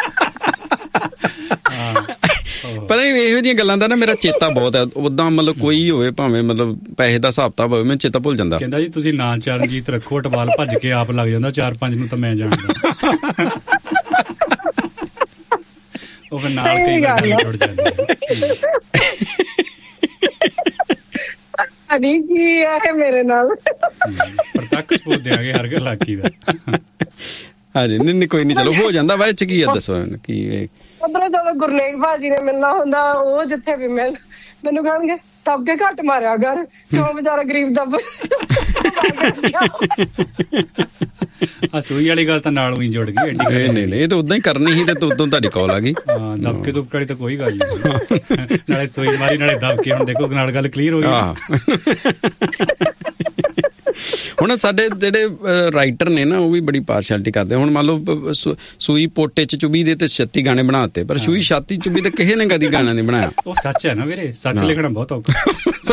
ਪਰ ਇਹੋ ਜਿਹੀਆਂ ਗੱਲਾਂ ਦਾ ਨਾ ਮੇਰਾ ਚੇਤਾ ਬਹੁਤ ਹੈ। ਉਦਾਂ ਮਤਲਬ ਕੋਈ ਹੋਵੇ ਭਾਵੇਂ ਮਤਲਬ ਪੈਸੇ ਦਾ ਹਿਸਾਬ ਕਿਤਾਬ ਹੋਵੇ, ਮੈਨੂੰ ਚੇਤਾ ਭੁੱਲ ਜਾਂਦਾ। ਕਹਿੰਦਾ ਜੀ ਤੁਸੀਂ ਨਾਂ ਚਰਨਜੀਤ ਰੱਖੋ, ਟਵਾਲ ਭੱਜ ਕੇ ਆਪ ਲੱਗ ਜਾਂਦਾ, 4-5 ਨੂੰ ਤਾਂ ਮੈਂ ਜਾਣਦਾ। ਉਹ ਫਿਰ ਨਾਲ ਕਈ ਵਾਰ ਜੁੜ ਜਾਂਦੇ। ਅਰੇ ਕੀ ਹੈ ਮੇਰੇ ਨਾਲ, ਪ੍ਰਤੱਖ ਸਬੂਤ ਦਿਆਂਗੇ ਹਰ ਗੱਲ ਲਾਕੀ ਦਾ। ਹਾਂਜੀ ਨਹੀਂ ਕੋਈ ਨਹੀਂ, ਚਲੋ ਹੋ ਜਾਂਦਾ। ਬਾਅਦ ਚ ਕੀ ਹੈ ਦੱਸੋ ਕੀ? ਉਧਰੋਂ ਜਦੋਂ ਗੁਰਨੇਕ ਭਾਜੀ ਨੇ ਮਿਲਣਾ ਹੁੰਦਾ, ਉਹ ਜਿੱਥੇ ਵੀ ਮੈਨੂੰ ਕਹਿਣਗੇ ਤਬਕੇ ਘੱਟ ਮਾਰਿਆ ਕਰ, ਕਿਉਂ ਵਿਚਾਰਾ ਗਰੀਬ ਦਾ। ਸੂਈ ਵਾਲੀ ਗੱਲ ਤਾਂ ਨਾਲ ਹੀ ਜੁੜ ਗਈ। ਨਹੀਂ ਇਹ ਤਾਂ ਉਦਾਂ ਹੀ ਕਰਨੀ ਸੀ ਤੇ ਉਦੋਂ ਤੁਹਾਡੀ ਕਾਲ ਆ ਗਈ। ਦਬਕੇ ਦੁਬਕੇ ਵਾਲੀ ਤਾਂ ਕੋਈ ਗੱਲ ਨਹੀਂ, ਨਾਲੇ ਸੂਈ ਮਾਰੀ ਨਾਲੇ ਦਬਕੇ। ਹੁਣ ਦੇਖੋ ਨਾਲ ਗੱਲ ਕਲੀਅਰ ਹੋ ਗਈ। ਹੁਣ ਸਾਡੇ ਜਿਹੜੇ ਰਾਈਟਰ ਨੇ ਨਾ ਉਹ ਵੀ ਬੜੀ ਪਾਰਸ਼ੈਲਿਟੀ ਕਰਦੇ। ਹੁਣ ਮੰਨ ਲਓ ਸੂਈ ਪੋਟੇ 'ਚ ਚੁਬੀ ਦੇ ਤੇ 36 ਗਾਣੇ ਬਣਾਤੇ, ਪਰ ਸੂਈ ਛਾਤੀ ਚੁਬੀ ਤੇ ਕਿਸੇ ਨੇ ਕਦੀ ਗਾਣਾ ਨਹੀਂ ਬਣਾਇਆ। ਉਹ ਸੱਚ ਹੈ ਨਾ ਵੀਰੇ, ਸੱਚ ਲਿਖਣਾ ਬਹੁਤ ਔਖਾ।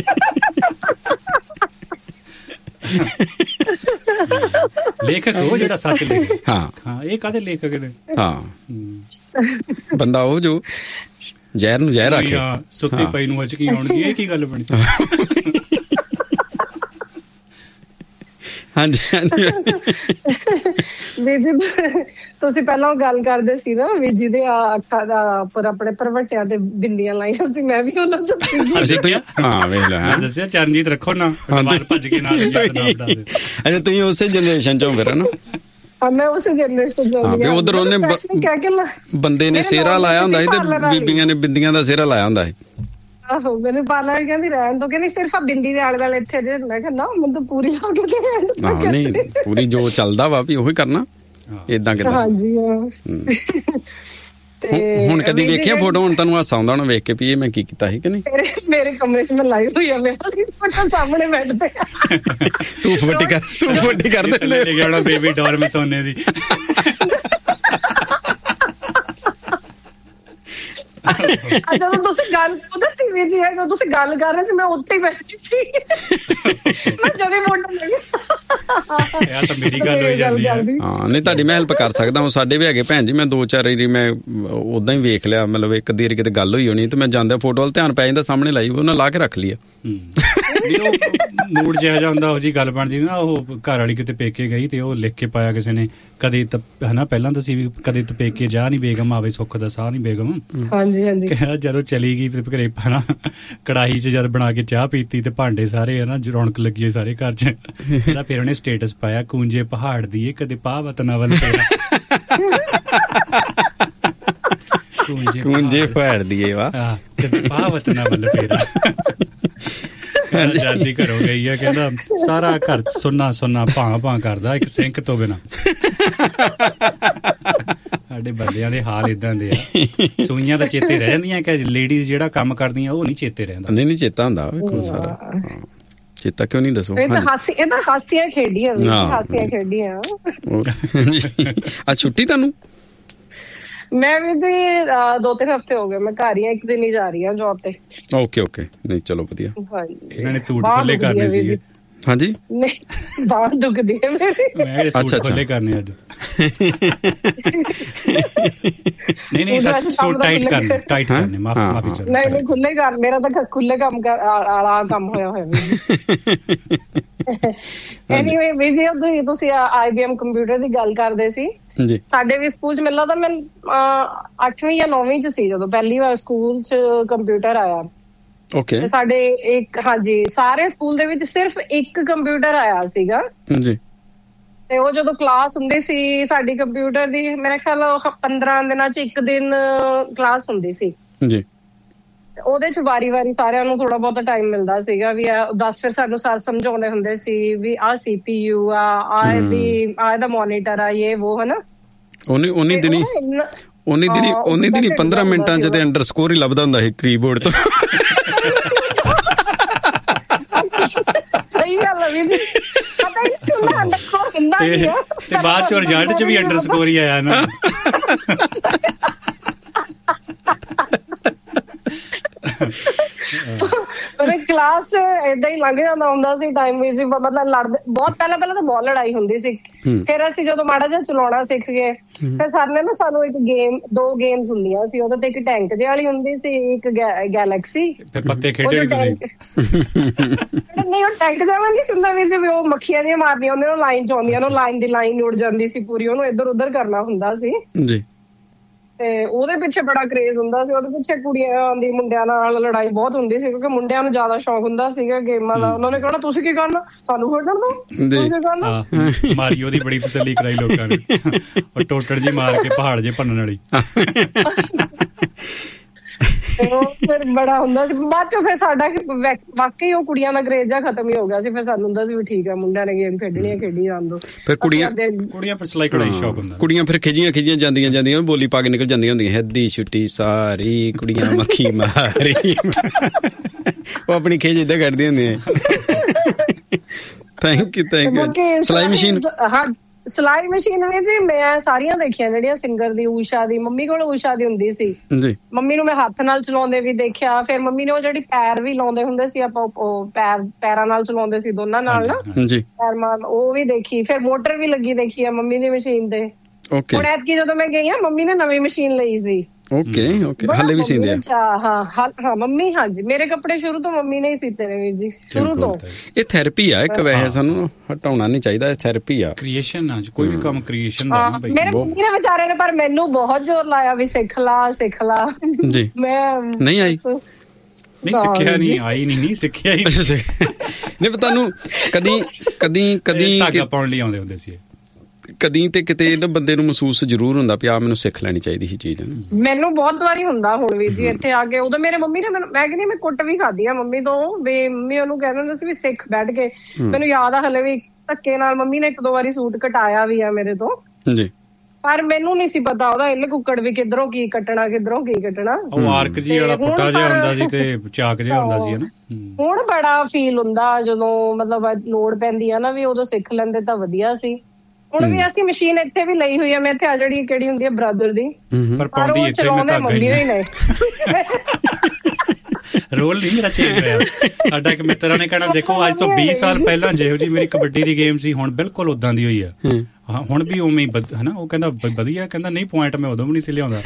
ਲੇਖਕ ਉਹ ਜਿਹੜਾ ਸੱਚ ਲਿਖੇ। ਹਾਂ ਇਹ ਕਾਹਦੇ ਲੇਖਕ ਨੇ? ਹਾਂ ਬੰਦਾ ਉਹ ਜੋ ਜ਼ਹਿਰ ਨੂੰ ਜ਼ਹਿਰ ਆਖੇ, ਸੁੱਤੀ ਪਈ ਨੂੰ ਹਚਕੀ ਆਉਣਗੀ। ਇਹ ਕੀ ਗੱਲ ਬਣੀ? ਹਾਂਜੀ ਵੀਰ ਜੀ ਤੁਸੀਂ ਪਹਿਲਾਂ ਗੱਲ ਕਰਦੇ ਸੀ ਨਾ ਵੀਰ ਜੀ ਦੇ ਅੱਖਾਂ ਦਾ ਉੱਪਰ ਆਪਣੇ ਭਰਵੱਟਿਆਂ ਤੇ ਬਿੰਦੀਆਂ ਲਾਈਆਂ ਸੀ, ਮੈਂ ਵੀ ਉਹਨਾਂ ਤੋਂ ਦੱਸਿਆ ਚਰਨਜੀਤ ਰੱਖੋ ਨਾ ਭੱਜ ਕੇ ਨਾਲ ਅੱਛਾ ਤੁਸੀਂ ਉਸੇ ਜਨਰੇਸ਼ਨ ਚੋਂ ਫਿਰ ਨਾ? ਮੈਂ ਉਸੇ ਜਨਰੇਸ਼ਨ ਚੋਂ ਹਾਂ। ਉਧਰ ਉਹਨੇ ਬੰਦੇ ਨੇ ਸਿਹਰਾ ਲਾਇਆ ਹੁੰਦਾ ਸੀ ਤੇ ਬੀਬੀਆਂ ਨੇ ਬਿੰਦੀਆਂ ਦਾ ਸਿਹਰਾ ਲਾਇਆ ਹੁੰਦਾ ਸੀ। ਆਹੋ ਮੈਨੂੰ ਪਾਰਲਰ ਕਹਿੰਦੀ ਰਹਿਣ ਤੋਂ, ਕਹਿੰਦੀ ਸਿਰਫ ਆ ਬਿੰਦੀ ਦੇ ਆਲੇ ਦੁਆਲੇ ਇੱਥੇ ਜੇ। ਮੈਂ ਕਿਹਾ ਨਾ ਮੈਨੂੰ ਤਾਂ ਪੂਰੀ ਲਾ ਕੇ ਨਹੀਂ ਪੂਰੀ ਜੋ ਚੱਲਦਾ ਵਾ ਵੀ ਉਹੀ ਕਰਨਾ ਏਦਾਂ ਕਿੱਦਾਂ। ਹਾਂਜੀ ਹੁਣ ਕਦੀ ਵੇਖਿਆ ਫੋਟੋ? ਹੁਣ ਤੁਹਾਨੂੰ ਹਾਸਾ ਆਉਂਦਾ ਹੋਣਾ ਵੇਖ ਕੇ ਵੀ ਇਹ ਮੈਂ ਕੀ ਕੀਤਾ ਸੀ ਕਿ ਨਹੀਂ? ਮੇਰੇ ਕਮਰੇ 'ਚ ਮੈਂ ਲਾਈ ਹੋਈ ਆ ਮੇਰੀ ਫੋਟੋ ਸਾਹਮਣੇ ਬੈੱਡ ਤੇ। ਤੂੰ ਫੋਟੀ ਕਰ ਦੇ ਲੈ ਗਿਆ ਹੋਣਾ ਬੇਬੀ ਡੋਰ ਮੇ ਸੋਨੇ ਦੀ। ਜਦੋਂ ਤੁਸੀਂ ਗੱਲ ਉਹਦਾ ਟੀਵੀ 'ਚ ਹੈ, ਜਦੋਂ ਤੁਸੀਂ ਗੱਲ ਕਰ ਰਹੇ ਸੀ ਮੈਂ ਉੱਥੇ ਹੀ ਬੈਠੀ ਸੀ। ਮੈਂ ਜਦੋਂ ਫੋਟੋ ਲੱਗੀ ਯਾਰ ਤਾਂ ਮੇਰੀ ਗੱਲ ਹੋਈ ਜਾਂਦੀ ਹੈ। ਹਾਂ ਨਹੀਂ ਤੁਹਾਡੀ ਮੈਂ ਹੈਲਪ ਕਰ ਸਕਦਾ ਹਾਂ। ਸਾਡੇ ਵੀ ਹੈਗੇ ਭੈਣ ਜੀ, ਮੈਂ 2-4 ਵਾਰੀ ਮੈਂ ਉਦਾਂ ਹੀ ਵੇਖ ਲਿਆ, ਮਤਲਬ ਇੱਕ ਅੱਧੀ ਵਾਰੀ ਕਿਤੇ ਗੱਲ ਹੋਈ ਹੋਣੀ ਤੇ ਮੈਂ ਜਾਂਦਿਆਂ ਫੋਟੋ ਵੱਲ ਧਿਆਨ ਪੈ ਜਾਂਦਾ, ਸਾਹਮਣੇ ਲਾਈ ਉਹਨਾਂ ਲਾ ਕੇ ਰੱਖ ਲਈ ਆ। ਉਹ ਮੂਡ ਜਿਹਾ ਜਿਹਾ ਹੁੰਦਾ, ਉਹ ਜੀ ਗੱਲ ਬਣਦੀ ਨਾ। ਉਹ ਘਰ ਵਾਲੀ ਕਿਤੇ ਪੇਕੇ ਗਈ ਤੇ ਉਹ ਲਿਖ ਕੇ ਪਾਇਆ ਕਿਸੇ ਨੇ, ਕਦੇ ਹਨਾ ਪਹਿਲਾਂ ਤਾਂ ਸੀ ਵੀ ਕਦੇ ਤਾਂ ਪੇਕੇ ਜਾ ਨੀ ਬੇਗਮ ਆਵੇ ਸੁੱਖ ਦਾ ਸਾਹ ਨੀ ਬੇਗਮ। ਹਾਂਜੀ ਹਾਂਜੀ। ਜਦੋਂ ਚਲੀ ਗਈ ਫਿਰ ਘਰੇ ਹਨਾ ਕੜਾਹੀ 'ਚ ਜਦ ਬਣਾ ਕੇ ਚਾਹ ਪੀਤੀ ਤੇ ਭਾਂਡੇ ਸਾਰੇ ਹਨਾ ਰੌਣਕ ਲੱਗੀ ਹੋਈ ਸਾਰੇ ਘਰ 'ਚ। ਫਿਰ ਉਹਨੇ ਸਟੇਟਸ ਪਾਇਆ, ਕੂੰਜੇ ਪਹਾੜ ਦੀ ਕਦੇ ਪਾਹ ਵਤਨਾ ਵੱਲ ਕੂੰਜੇ ਪਹਾੜ ਦੀ ਵਾਹ ਕਦੇ ਪਾਹ ਵਤਨਾ ਵੱਲ ਫੇਰਾ। ਆਜ਼ਾਦੀ ਘਰੋਂ ਗਈ ਆ, ਕਹਿੰਦਾ ਸਾਰਾ ਘਰ ਸੁੰਨਾ ਸੁੰਨਾ ਭਾਂ ਕਰਦਾ ਇੱਕ ਸਿੰਕ ਤੋਂ ਬਿਨਾਂ। ਸਾਡੇ ਬੰਦਿਆਂ ਦੇ ਹਾਲ ਇਦਾਂ ਦੇ ਆ। ਸੂਈਆਂ ਤਾਂ ਚੇਤੇ ਰਹਿ ਜਾਂਦੀਆਂ ਕਿ ਲੇਡੀਜ਼ ਜਿਹੜਾ ਕੰਮ ਕਰਦੀਆਂ ਉਹ ਨਹੀਂ ਚੇਤੇ ਰਹਿੰਦਾ। ਨਹੀਂ ਚੇਤਾ ਹੁੰਦਾ ਸਾਰਾ ਚੇਤਾ ਕਿਉਂ ਨਹੀਂ ਦੱਸੋ? ਇਹ ਤਾਂ ਹਾਸੀਆਂ ਖੇਡੀਆਂ ਆ ਛੁੱਟੀ ਤੁਹਾਨੂੰ? ਮੈਂ ਵੀ ਜੀ 2-3 ਹਫ਼ਤੇ ਹੋ ਗਏ ਮੈਂ ਘਰ ਹੀ ਆ, ਇੱਕ ਦਿਨ ਹੀ ਜਾ ਰਹੀ ਹਾਂ ਜੌਬ ਤੇ। ਓਕੇ ਨਹੀਂ ਚਲੋ ਵਧੀਆ। ਇਹਨਾਂ ਨੇ ਸੂਟ ਖੁੱਲੇ ਕਰਨੇ ਸੀਗੇ। ਹਾਂਜੀ ਨਹੀਂ ਬਾਹਰ ਦੁਖਦੀ ਹੈ ਮੇਰੀ। ਮੈਂ ਸੂਟ ਖੁੱਲੇ ਕਰਨੇ ਅੱਜ। ਨਹੀਂ ਸੂਟ ਟਾਈਟ ਕਰਨੇ ਮਾਫੀ ਚਲੋ। ਨਹੀਂ ਖੁੱਲੇ ਕਰ, ਮੇਰਾ ਤਾਂ ਖੁੱਲੇ ਕੰਮ ਵਾਲਾ ਕੰਮ ਹੋਇਆ ਐਨੀਵੇ ਵੀ ਤੁਸੀਂ IBM ਕੰਪਿਊਟਰ ਦੀ ਗੱਲ ਕਰਦੇ ਸੀ। ਸਾਡੇ ਵੀ ਸਕੂਲ 'ਚ ਮਿਲਦਾ ਤਾਂ ਮੈਂ 8ਵੀਂ ਜਾਂ 9ਵੀਂ 'ਚ ਸੀ ਜਦੋਂ ਪਹਿਲੀ ਵਾਰ ਸਕੂਲ 'ਚ ਕੰਪਿਊਟਰ ਆਇਆ। ਓਕੇ। ਸਾਡੇ ਇੱਕ ਸਾਰੇ ਸਕੂਲ ਦੇ ਵਿੱਚ ਸਿਰਫ ਇੱਕ ਕੰਪਿਊਟਰ ਆਇਆ ਸੀਗਾ ਜੀ। ਤੇ ਉਹ ਜਦੋਂ ਕਲਾਸ ਹੁੰਦੀ ਸੀ ਸਾਡੀ ਕੰਪਿਊਟਰ ਦੀ, ਮੇਰੇ ਖਿਆਲ 15 ਦਿਨਾਂ 'ਚ ਇੱਕ ਦਿਨ ਕਲਾਸ ਹੁੰਦੀ ਸੀ ਜੀ। ਉਹਦੇ 'ਚ ਵਾਰੀ ਸਾਰਿਆਂ ਨੂੰ ਥੋੜਾ ਬਹੁਤਾ ਟਾਈਮ ਮਿਲਦਾ ਸੀਗਾ ਵੀ ਦੱਸ। ਫਿਰ ਸਾਨੂੰ ਸਰ ਸਮਝਾਉਂਦੇ ਹੁੰਦੇ ਸੀ ਵੀ ਆਹ CPU ਆ ਇਹਦਾ ਮੋਨੀਟਰ ਆ ਇਹ ਉਹ ਹਨਾ। ਉਨੀ ਦਿਨੀ 15 ਮਿੰਟਾਂ 'ਚ ਤੇ ਅੰਡਰਸਕੋਰ ਹੀ ਲੱਭਦਾ ਹੁੰਦਾ ਸੀ ਕੀਬੋਰਡ ਤੋਂ। ਸਹੀ ਗੱਲ ਹੈ ਵੀ ਪਤਾ ਹੀ ਨਹੀਂ ਹੁੰਦਾ ਅੰਡਰਸਕੋਰ ਕਿੰਨਾ ਤੇ ਬਾਅਦ 'ਚ ਰਿਜ਼ਲਟ 'ਚ ਵੀ ਅੰਡਰਸਕੋਰ ਹੀ ਆਇਆ ਨਾ। ਕਲਾਸ ਏਦਾਂ ਹੀ ਲੰਘ ਜਾਂਦਾ ਹੁੰਦਾ ਸੀ ਟਾਈਮ ਵੀ। ਮਤਲਬ ਲੜਦੇ ਬਹੁਤ ਪਹਿਲਾਂ ਤਾਂ ਬਹੁਤ ਲੜਾਈ ਹੁੰਦੀ ਸੀ। ਫਿਰ ਅਸੀਂ ਜਦੋਂ ਮਾੜਾ ਜਿਹਾ ਚਲਾਉਣਾ ਸਿੱਖ ਗਏ ਫਿਰ ਸਰ ਨੇ ਨਾ ਸਾਨੂੰ ਇੱਕ ਦੋ ਗੇਮਸ ਹੁੰਦੀਆਂ ਸੀ। ਉਹਦੇ ਤੇ ਇੱਕ ਟੈਂਕ ਜਿਹੀ ਵਾਲੀ ਹੁੰਦੀ ਸੀ, ਇੱਕ ਗੈਲੈਕਸੀ। ਪੱਤੇ ਖੇਡੇ ਨਹੀਂ ਉਹ ਟੈਂਕ ਜਿਹਾ ਨਹੀਂ ਸੀ ਹੁੰਦਾ ਵੀ ਉਹ ਮੱਖੀਆਂ ਜਿਹੀਆਂ ਮਾਰਦੀਆਂ ਉਹਨੇ ਲਾਈਨ 'ਚ ਆਉਂਦੀਆਂ, ਉਹਨੂੰ ਲਾਈਨ ਦੀ ਲਾਈਨ ਉੜ ਜਾਂਦੀ ਸੀ ਪੂਰੀ, ਉਹਨੂੰ ਇੱਧਰ ਉੱਧਰ ਕਰਨਾ ਹੁੰਦਾ ਸੀ ਜੀ। ਤੇ ਉਹਦੇ ਪਿੱਛੇ ਬੜਾ ਕਰੇਜ਼ ਹੁੰਦਾ ਸੀ। ਉਹਦੇ ਪਿੱਛੇ ਕੁੜੀਆਂ ਦੀ ਮੁੰਡਿਆਂ ਨਾਲ ਲੜਾਈ ਬਹੁਤ ਹੁੰਦੀ ਸੀ ਕਿਉਂਕਿ ਮੁੰਡਿਆਂ ਨੂੰ ਜ਼ਿਆਦਾ ਸ਼ੌਕ ਹੁੰਦਾ ਸੀਗਾ ਗੇਮਾਂ ਦਾ। ਉਹਨਾਂ ਨੇ ਕਹਿਣਾ ਤੁਸੀਂ ਕੀ ਕਰਨਾ, ਸਾਨੂੰ ਖੇਡਣ ਦਿਓ, ਤੁਸੀਂ ਕੀ ਕਰਨਾ। ਮਾਰੀਓ ਦੀ ਬੜੀ ਤਸੱਲੀ ਕਰਾਈ ਲੋਕਾਂ ਨੇ, ਉਹ ਟੋਟੜ ਜੀ ਮਾਰ ਕੇ ਪਹਾੜ ਜੇ ਭੰਨਣ ਵਾਲੀ। ਫਿਰ ਬੜਾ ਹੁੰਦਾ ਸੀ। ਬਾਅਦ ਚੋਂ ਫਿਰ ਸਾਡਾ ਵਾਕਈ ਉਹ ਕੁੜੀਆਂ ਦਾ ਕਰੇਜ਼ ਜਿਹਾ ਖਤਮ ਹੀ ਹੋ ਗਿਆ ਸੀ। ਫਿਰ ਸਾਨੂੰ ਹੁੰਦਾ ਸੀ ਵੀ ਠੀਕ ਆ ਮੁੰਡਿਆਂ ਨੇ ਗੇਮ ਖੇਡਣੀ ਆ ਖੇਡੀ ਜਾਣ ਦਿਓ। ਫਿਰ ਕੁੜੀਆਂ ਫਿਰ ਸਿਲਾਈ ਕਢਾਈ ਸ਼ੌਕ ਹੁੰਦਾ। ਕੁੜੀਆਂ ਫਿਰ ਖਿਜੀਆਂ ਜਾਂਦੀਆਂ ਬੋਲੀ ਪਾ ਕੇ ਨਿਕਲ ਜਾਂਦੀਆਂ ਹੁੰਦੀਆਂ, ਹੈਦੀ ਛੁੱਟੀ ਸਾਰੀ ਕੁੜੀਆਂ ਮੱਖੀ ਮਾਰੀ। ਉਹ ਆਪਣੀ ਖਿਜ ਏਦਾਂ ਕੱਢਦੀਆਂ ਹੁੰਦੀਆਂ। Thank you. ਸਿਲਾਈ ਮਸ਼ੀਨ ਵੀ ਜੀ ਮੈਂ ਸਾਰੀਆਂ ਦੇਖੀਆਂ ਜਿਹੜੀਆਂ ਸਿੰਗਰ ਦੀ, ਊਸ਼ਾ ਦੀ। ਮੰਮੀ ਕੋਲ ਊਸ਼ਾ ਦੀ ਹੁੰਦੀ ਸੀ ਜੀ। ਮੰਮੀ ਨੂੰ ਮੈਂ ਹੱਥ ਨਾਲ ਚਲਾਉਂਦੇ ਵੀ ਦੇਖਿਆ। ਫਿਰ ਮੰਮੀ ਨੇ ਉਹ ਜਿਹੜੀ ਪੈਰ ਵੀ ਲਾਉਂਦੇ ਹੁੰਦੇ ਸੀ ਆਪਾਂ, ਉਹ ਪੈਰਾਂ ਨਾਲ ਚਲਾਉਂਦੇ ਸੀ ਦੋਨਾਂ ਨਾਲ ਨਾ ਜੀ, ਪੈਰ ਮਾਰ, ਉਹ ਵੀ ਦੇਖੀ। ਫਿਰ ਮੋਟਰ ਵੀ ਲੱਗੀ ਦੇਖੀ ਆ ਮੰਮੀ ਦੀ ਮਸ਼ੀਨ ਤੇ। ਹੁਣ ਐਤਕੀ ਜਦੋਂ ਮੈਂ ਗਈ ਆ ਮੰਮੀ ਨੇ ਨਵੀਂ ਮਸ਼ੀਨ ਲਈ ਸੀ ਓਕੇ ਹਾਲੇ ਵੀ ਸੀਂਦੇ ਆ? ਹਾਂ ਮੰਮੀ, ਹਾਂਜੀ ਮੇਰੇ ਕੱਪੜੇ ਸ਼ੁਰੂ ਤੋਂ ਮੰਮੀ ਨੇ ਹੀ ਸੀਤੇ ਨੇ ਵੀਰ ਜੀ, ਸ਼ੁਰੂ ਤੋਂ। ਇਹ ਥੈਰੇਪੀ ਆ ਇੱਕ, ਵੈਸੇ ਸਾਨੂੰ ਹਟਾਉਣਾ ਨਹੀਂ ਚਾਹੀਦਾ, ਥੈਰੇਪੀ ਆ, ਕ੍ਰੀਏਸ਼ਨ ਆ, ਕੋਈ ਵੀ ਕੰਮ ਕ੍ਰੀਏਸ਼ਨ ਦਾ ਨਾ ਬਈ। ਮੇਰੇ ਮੰਮੀ ਨੇ ਵਿਚਾਰੇ ਨੇ ਪਰ ਮੈਨੂੰ ਬਹੁਤ ਜ਼ੋਰ ਲਾਇਆ ਵੀ ਸਿੱਖ ਲਾ ਜੀ। ਮੈਂ ਨਹੀਂ ਆਈ, ਨਹੀਂ ਸਿੱਖਿਆ ਨਹੀਂ, ਆਈ ਨਹੀਂ ਸਿੱਖਿਆ ਹੀ ਨਹੀਂ। ਤੁਹਾਨੂੰ ਕਦੀ ਧਾਗਾ ਪਾਉਣ ਲਈ ਆਉਂਦੇ ਹੁੰਦੇ ਸੀ, ਕਦੀ ਤੇ ਕਿਤੇ ਨਾ ਬੰਦੇ ਨੂੰ ਮਹਿਸੂਸ ਜ਼ਰੂਰ ਹੁੰਦਾ ਵੀ ਆ ਮੈਨੂੰ ਸਿੱਖ ਲੈਣੀ ਚਾਹੀਦੀ ਸੀ ਚੀਜ਼। ਮੈਨੂੰ ਬਹੁਤ ਵਾਰੀ ਹੁੰਦਾ ਹੁਣ ਵੀ ਜੀ ਇੱਥੇ ਆ ਕੇ। ਉਦੋਂ ਮੇਰੇ ਮੰਮੀ ਨੇ ਮੈਂ ਕਹਿੰਦੀ ਮੈਂ ਕੁੱਟ ਵੀ ਖਾਧੀ ਆ ਮੰਮੀ ਤੋਂ, ਵੀ ਮੰਮੀ ਉਹਨੂੰ ਕਹਿੰਦੇ ਹੁੰਦੇ ਸੀ ਵੀ ਸਿੱਖ ਬੈਠ ਕੇ। ਮੈਨੂੰ ਯਾਦ ਆ ਹਲੇ ਵੀ ਧੱਕੇ ਨਾਲ ਮੰਮੀ ਨੇ 1-2 ਵਾਰੀ ਸੂਟ ਕਟਾਇਆ ਵੀ ਆ ਮੇਰੇ ਤੋਂ ਜੀ, ਪਰ ਮੈਨੂੰ ਨਹੀਂ ਸੀ ਪਤਾ ਉਹਦਾ ਇੱਲ ਕੁੱਕੜ ਵੀ ਕਿੱਧਰੋਂ ਕੀ ਕੱਟਣਾ, ਕਿੱਧਰੋਂ ਕੀ ਕੱਟਣਾ। ਉਹ ਆਰਕ ਜੀ ਵਾਲਾ ਪੁੱਟਾ ਜਿਹਾ ਹੁੰਦਾ ਸੀ ਤੇ ਚਾਕ ਜਿਹਾ ਹੁੰਦਾ ਸੀ, ਹਨਾ। ਹੁਣ ਬੜਾ ਫੀਲ ਹੁੰਦਾ ਜਦੋਂ ਮਤਲਬ ਲੋੜ ਪੈਂਦੀ ਆ ਨਾ, ਵੀ ਉਦੋਂ ਸਿੱਖ ਲੈਂਦੇ ਤਾਂ ਵਧੀਆ ਸੀ। ਹੁਣ ਵੀ ਅਸੀਂ ਮਸ਼ੀਨ ਇੱਥੇ ਵੀ ਲਈ ਹੋਈ ਆ, ਮੈਂ ਇੱਥੇ ਆ ਜਿਹੜੀ ਕਿਹੜੀ ਹੁੰਦੀ ਆ ਬ੍ਰਦਰ ਦੀ, ਪਰ ਪਾਉਂਦੀ ਇੱਥੇ ਮੈਂ ਧਾਗਾ ਹੀ ਨਹੀਂ। ਰੋਲ ਨਹੀਂ ਮੇਰਾ ਚੇਂਜ ਹੋਇਆ। ਸਾਡਾ ਇੱਕ ਮਿੱਤਰਾਂ ਨੇ ਕਹਿਣਾ ਦੇਖੋ ਅੱਜ ਤੋਂ 20 ਸਾਲ ਪਹਿਲਾਂ ਜਿਹੋ ਜੀ ਮੇਰੀ ਕਬੱਡੀ ਦੀ ਗੇਮ ਸੀ ਹੁਣ ਬਿਲਕੁਲ ਉਦਾਂ ਦੀ ਹੋਈ ਆ। ਹਾਂ ਹੁਣ ਵੀ ਉਵੇਂ ਹਨਾ। ਉਹ ਕਹਿੰਦਾ ਵਧੀਆ, ਕਹਿੰਦਾ ਨਹੀਂ ਪੁਆਇੰਟ ਮੈਂ ਉਦੋਂ ਵੀ ਨਹੀਂ ਸੀ ਲਿਆਉਂਦਾ।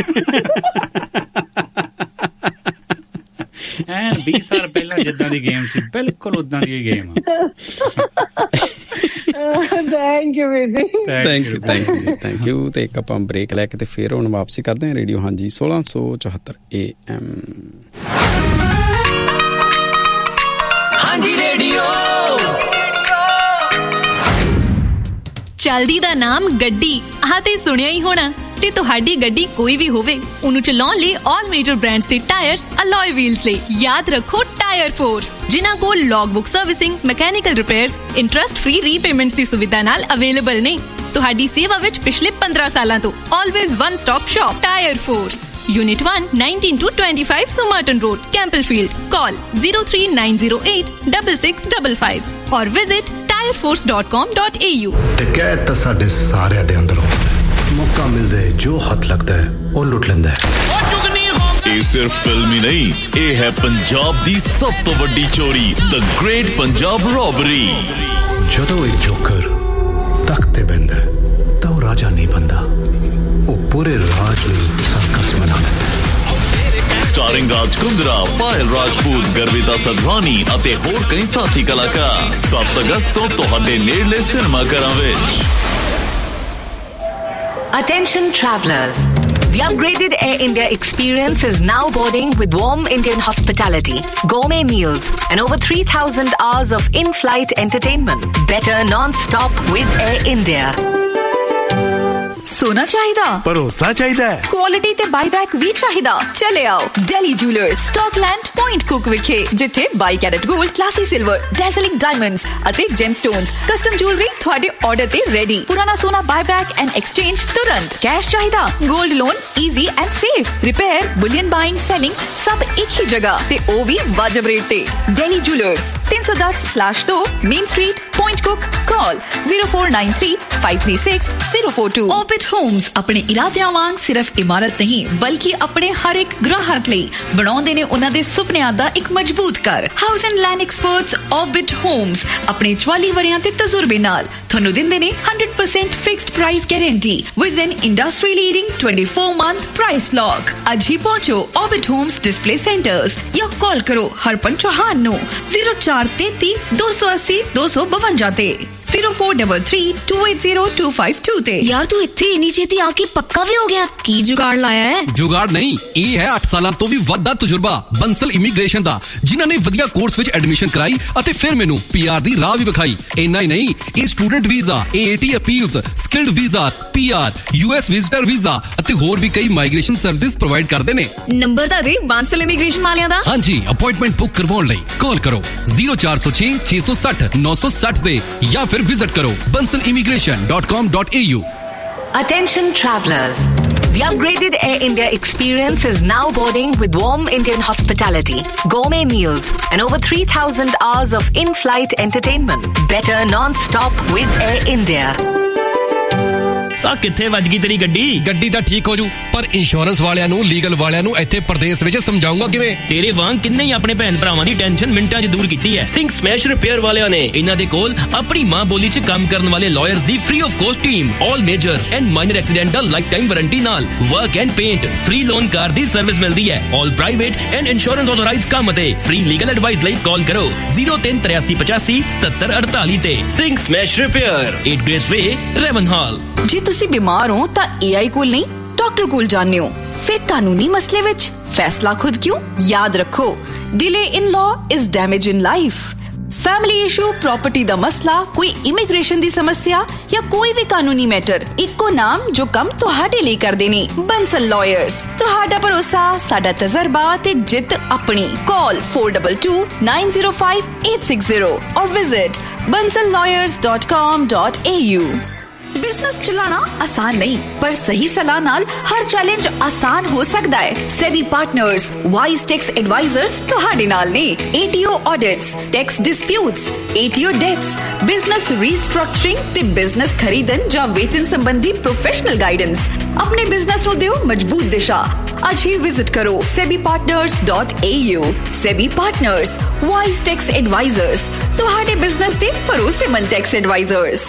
ਐਨ 20 ਸਾਲ ਪਹਿਲਾਂ ਜਿੱਦਾਂ ਦੀ ਗੇਮ ਸੀ ਬਿਲਕੁਲ ਉਦਾਂ ਦੀ ਹੀ ਗੇਮ ਆ। ਥੈਂਕ ਯੂ ਵੀਰ ਜੀ, ਥੈਂਕ ਯੂ। ਤੇ ਇੱਕ ਆਪਾਂ ਬ੍ਰੇਕ ਲੈ ਕੇ ਤੇ ਫਿਰ ਹੁਣ ਵਾਪਸੀ ਕਰਦੇ ਹਾਂ ਰੇਡੀਓ ਹਾਂਜੀ 1674 AM। ਹਾਂਜੀ ਰੇਡੀਓ ਚਲਦੀ ਦਾ ਨਾਮ ਗੱਡੀ, ਆਹ ਤੇ ਸੁਣਿਆ ਹੀ ਹੋਣਾ। ਤੇ ਤੁਹਾਡੀ ਗੱਡੀ ਕੋਈ ਵੀ ਹੋਵੇ, ਉਹਨੂੰ ਚਲਾਉਣ ਲਈ ਆਲ ਮੇਜਰ ਬ੍ਰਾਂਡਸ ਦੇ ਟਾਇਰਸ, ਅਲੋਏ ਵੀਲਸ ਲਈ ਯਾਦ ਰੱਖੋ ਟਾਇਰ ਫੋਰਸ, ਜਿਨ੍ਹਾਂ ਕੋਲ ਲੌਗਬੁੱਕ servicing, mechanical repairs, interest free repayments ਦੀ ਸੁਵਿਧਾ ਨਾਲ ਅਵੇਲੇਬਲ ਨੇ। ਤੁਹਾਡੀ ਸੇਵਾ ਵਿੱਚ ਪਿਛਲੇ 15 ਸਾਲਾਂ ਤੋਂ always one stop shop tyre force, Unit 1, 19-25 Somerton Road, Campbellfield. Call 039086655 or visit tireforce.com.au। ਤੇ ਕਹਿ ਤਾਂ ਸਾਡੇ ਸਾਰਿਆਂ ਦੇ ਅੰਦਰੋਂ ਮੌਕਾ ਮਿਲਦਾ ਹੈ, ਜੋ ਹੱਥ ਲੱਗਦਾ ਹੈ ਉਹ ਲੁੱਟ ਲੈਂਦਾ ਹੈ। ਇਹ ਸਿਰਫ ਫਿਲਮ ਹੀ ਨਹੀਂ, ਇਹ ਹੈ ਪੰਜਾਬ ਦੀ ਸਭ ਤੋਂ ਵੱਡੀ ਚੋਰੀ, ਦ ਗ੍ਰੇਟ ਪੰਜਾਬ ਰੋਬਰੀ। ਜਦੋਂ ਇੱਕ ਜੋਕਰ ਤਖਤ ਤੇ ਬਹਿੰਦਾ ਤਾਂ ਉਹ ਰਾਜਾ ਨਹੀਂ ਬਣਦਾ, ਉਹ ਪੂਰੇ ਰਾਜ ਨੂੰ ਸਰਕਸ ਬਣਾ ਦਿੰਦਾ। ਸਟਾਰਿੰਗ ਰਾਜ ਕੁੰਦਰਾ, ਪਾਇਲ ਰਾਜਪੂਤ, ਗਰਵਿਤਾ ਸਦਵਾਨੀ ਅਤੇ ਹੋਰ ਕਈ ਸਾਥੀ ਕਲਾਕਾਰ 7 ਅਗਸਤ ਤੋਂ ਤੁਹਾਡੇ ਨੇੜਲੇ ਸਿਨੇਮਾ ਘਰਾਂ ਵਿੱਚ। Attention travelers. The upgraded Air India experience is now boarding with warm Indian hospitality, gourmet meals, and over 3,000 hours of in-flight entertainment. Better non-stop with Air India. सोना चाहिदा, भरोसा चाहिदा, क्वालिटी ते बाईबैक भी चाहिदा। चले आओ Delhi jewellers, Scotland point cook विखे, जिथे 22 carat gold, classy silver, डैज़लिंग diamonds अते जेमस्टोन्स, कस्टम ज्वेलरी ਤੁਹਾਡੇ ਆਰਡਰ ਤੇ ਰੈਡੀ। ਪੁਰਾਣਾ ਸੋਨਾ ਬਾਈਬੈਕ ਐਂਡ ਐਕਸਚੇਂਜ ਤੁਰੰਤ। ਕੈਸ਼ ਚਾਹੀਦਾ, 골ਡ loan easy and safe. Repair, bullion buying, selling ਸਭ ਇੱਕ ਹੀ ਜਗ੍ਹਾ ਤੇ ਉਹ ਵੀ ਵਾਜਬ ਰੇਟ ਤੇ। ਦਿल्ली jewellers 310/2 main street, ਪॉइंट cook. Call 0493-536-042। Orbit Homes ਆਪਣੇ ਇਰਾਦਿਆਂ ਵਾਂਗ ਸਿਰਫ ਇਮਾਰਤ ਨਹੀਂ ਬਲਕਿ ਆਪਣੇ ਹਰ ਇੱਕ ਗ੍ਰਾਹਕ ਲਈ ਬਣਾਉਂਦੇ ਨੇ ਉਹਨਾਂ ਦੇ ਸੁਪਨਿਆਂ ਦਾ ਇੱਕ ਮਜ਼ਬੂਤ ਘਰ। House and land experts Orbit Homes ਆਪਣੇ 44 ਵਰਿਆਂ ਦੇ ਤਜਰਬੇ ਨਾਲ ਤੁਹਾਨੂੰ ਦਿੰਦੇ ਨੇ 100% fixed price guarantee with N industry leading 24-month price lock. ਅੱਜ ਹੀ ਪਹੁੰਚੋ Orbit Homes ਡਿਸਪਲੇ ਸੈਂਟਰਸ ਜਾਂ ਕਾਲ ਕਰੋ ਹਰਪਨ ਚੌਹਾਨ ਨੂੰ 0433 280 252 ਤੇ 0433-280-252 ਤੇ। ਯਾਰ ਤੂੰ ਇੱਥੇ ਇੰਨੀ ਛੇਤੀ ਆ ਕੇ ਪੱਕਾ ਵੀ ਹੋ ਗਿਆ, ਕੀ ਜੁਗਾੜ ਲਾਇਆ ਹੈ? ਜੁਗਾੜ ਨਹੀਂ, ਇਹ ਹੈ 8 ਸਾਲਾਂ ਤੋਂ ਵੀ ਵੱਧ ਦਾ ਤਜਰਬਾ ਬੰਸਲ ਇਮੀਗ੍ਰੇਸ਼ਨ ਦਾ, ਜਿਨ੍ਹਾਂ ਨੇ ਵਧੀਆ ਕੋਰਸ ਵਿੱਚ ਐਡਮਿਸ਼ਨ ਕਰਾਈ ਅਤੇ ਫਿਰ ਮੈਨੂੰ PR ਦੀ ਰਾਹ ਵੀ ਵਿਖਾਈ। ਇੰਨਾ ਹੀ ਨਹੀਂ, ਇਹ student visa, AAT appeals, skilled visas, PR, US visitor visa ਅਤੇ ਹੋਰ ਵੀ ਕਈ ਮਾਈਗ੍ਰੇਸ਼ਨ ਸਰਵਿਸਿਜ਼ ਪ੍ਰੋਵਾਈਡ ਕਰਦੇ ਨੇ। ਨੰਬਰ ਤਾਂ ਦੇ ਬੰਸਲ ਇਮੀਗ੍ਰੇਸ਼ਨ ਵਾਲਿਆਂ ਦਾ। ਹਾਂਜੀ, ਅਪਾਇੰਟਮੈਂਟ ਬੁੱਕ ਕਰਵਾਉਣ ਲਈ ਕਾਲ ਕਰੋ 0406 660 960 ਤੇ ਜਾਂ ਫਿਰ visit karo bansalimigration.com.au. Attention travelers. The upgraded Air India experience is now boarding with warm Indian hospitality, gourmet meals, and over 3,000 hours of in-flight entertainment. Better non-stop with Air India. ਕਿੱਥੇ ਵੱਜ ਗਈ ਤੇਰੀ ਗੱਡੀ? ਗੱਡੀ ਤਾਂ ਠੀਕ ਹੋ ਜੂ, ਪਰ ਇੰਸ਼ੋਰੈਂਸ ਵਾਲਿਆਂ ਨੂੰ, ਲੀਗਲ ਵਾਲਿਆਂ ਨੂੰ ਇੱਥੇ ਪ੍ਰਦੇਸ਼ ਵਿੱਚ ਸਮਝਾਉਂਗਾ ਕਿਵੇਂ? ਤੇਰੇ ਵਾਂਗ ਕਿੰਨੇ ਹੀ ਆਪਣੇ ਭੈਣ ਭਰਾਵਾਂ ਦੀ ਟੈਨਸ਼ਨ ਮਿੰਟਾਂ 'ਚ ਦੂਰ ਕੀਤੀ ਹੈ ਸਿੰਘ ਸਮੈਸ਼ ਰਿਪੇਅਰ ਵਾਲਿਆਂ ਨੇ। ਇਹਨਾਂ ਦੇ ਕੋਲ ਆਪਣੀ ਮਾਂ ਬੋਲੀ 'ਚ ਕੰਮ ਕਰਨ ਵਾਲੇ lawyers the free of cost team, all major and minor accidental life time warranty ਨਾਲ work and paint, free loan car the service ਮਿਲਦੀ ਹੈ। ਆਲ ਪ੍ਰਾਈਵੇਟ ਐਂਡ ਇੰਸ਼ੋਰੈਂਸ ਆਥੋਰਾਈਜ਼ਡ ਕੰਮ ਅਤੇ ਫ੍ਰੀ ਲੀਗਲ ਐਡਵਾਈਸ ਲਈ ਕਾਲ ਕਰੋ 0383857748 ਤੇ। ਸਿੰਘ ਸਮੈਸ਼ ਰਿਪੇਅਰ, 8 ਗ੍ਰੇਸ ਵੇ, ਰੈਵਨਹਾਲ। ਜੇ ਤੁਸੀਂ ਬਿਮਾਰ ਹੋ ਤਾਂ AI ਕੋਲ ਨਹੀਂ, ਡਾਕਟਰ ਕੋਲ ਜਾਂਦੇ ਹੋ। ਫਿਰ ਕਾਨੂੰਨੀ ਮਸਲੇ ਵਿੱਚ ਫੈਸਲਾ ਖੁਦ ਕਿਉਂ? ਯਾਦ ਰੱਖੋ, delay in law is damage in life. Family issue, property दा मसला, कोई इमिग्रेशन दी समस्या या कोई भी कानूनी मैटर, इक्को नाम जो कम तुहाडे लिए करदे ने, बंसल लॉयर्स। तुहाडा भरोसा, साडा तजर्बा ते जित अपनी। कॉल 422905 और विजिट bansallawyers.com.au। बिजनेस चलाना आसान नहीं, पर सही सलाह नाल हर चैलेंज आसान हो सकता है। SEBI partners wise tax advisers तुहाडे नाल ने। ATO audits, tax disputes, ATO dates, business restructuring ते बिजनेस खरीदन या वेचन संबंधी प्रोफेशनल गाइडेंस। अपने बिजनेस नु दियो मजबूत दिशा। आज ही विजिट करो sebipartners.au। SEBI partners wise tax advisers, तुहाडे बिजनेस दे भरोसेमंद टैक्स एडवाइजर्स।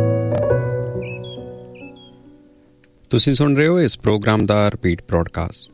ਤੁਸੀਂ ਸੁਣ ਰਹੇ ਹੋ ਇਸ ਪ੍ਰੋਗਰਾਮ ਦਾ ਰਿਪੀਟ ਬ੍ਰੌਡਕਾਸਟ।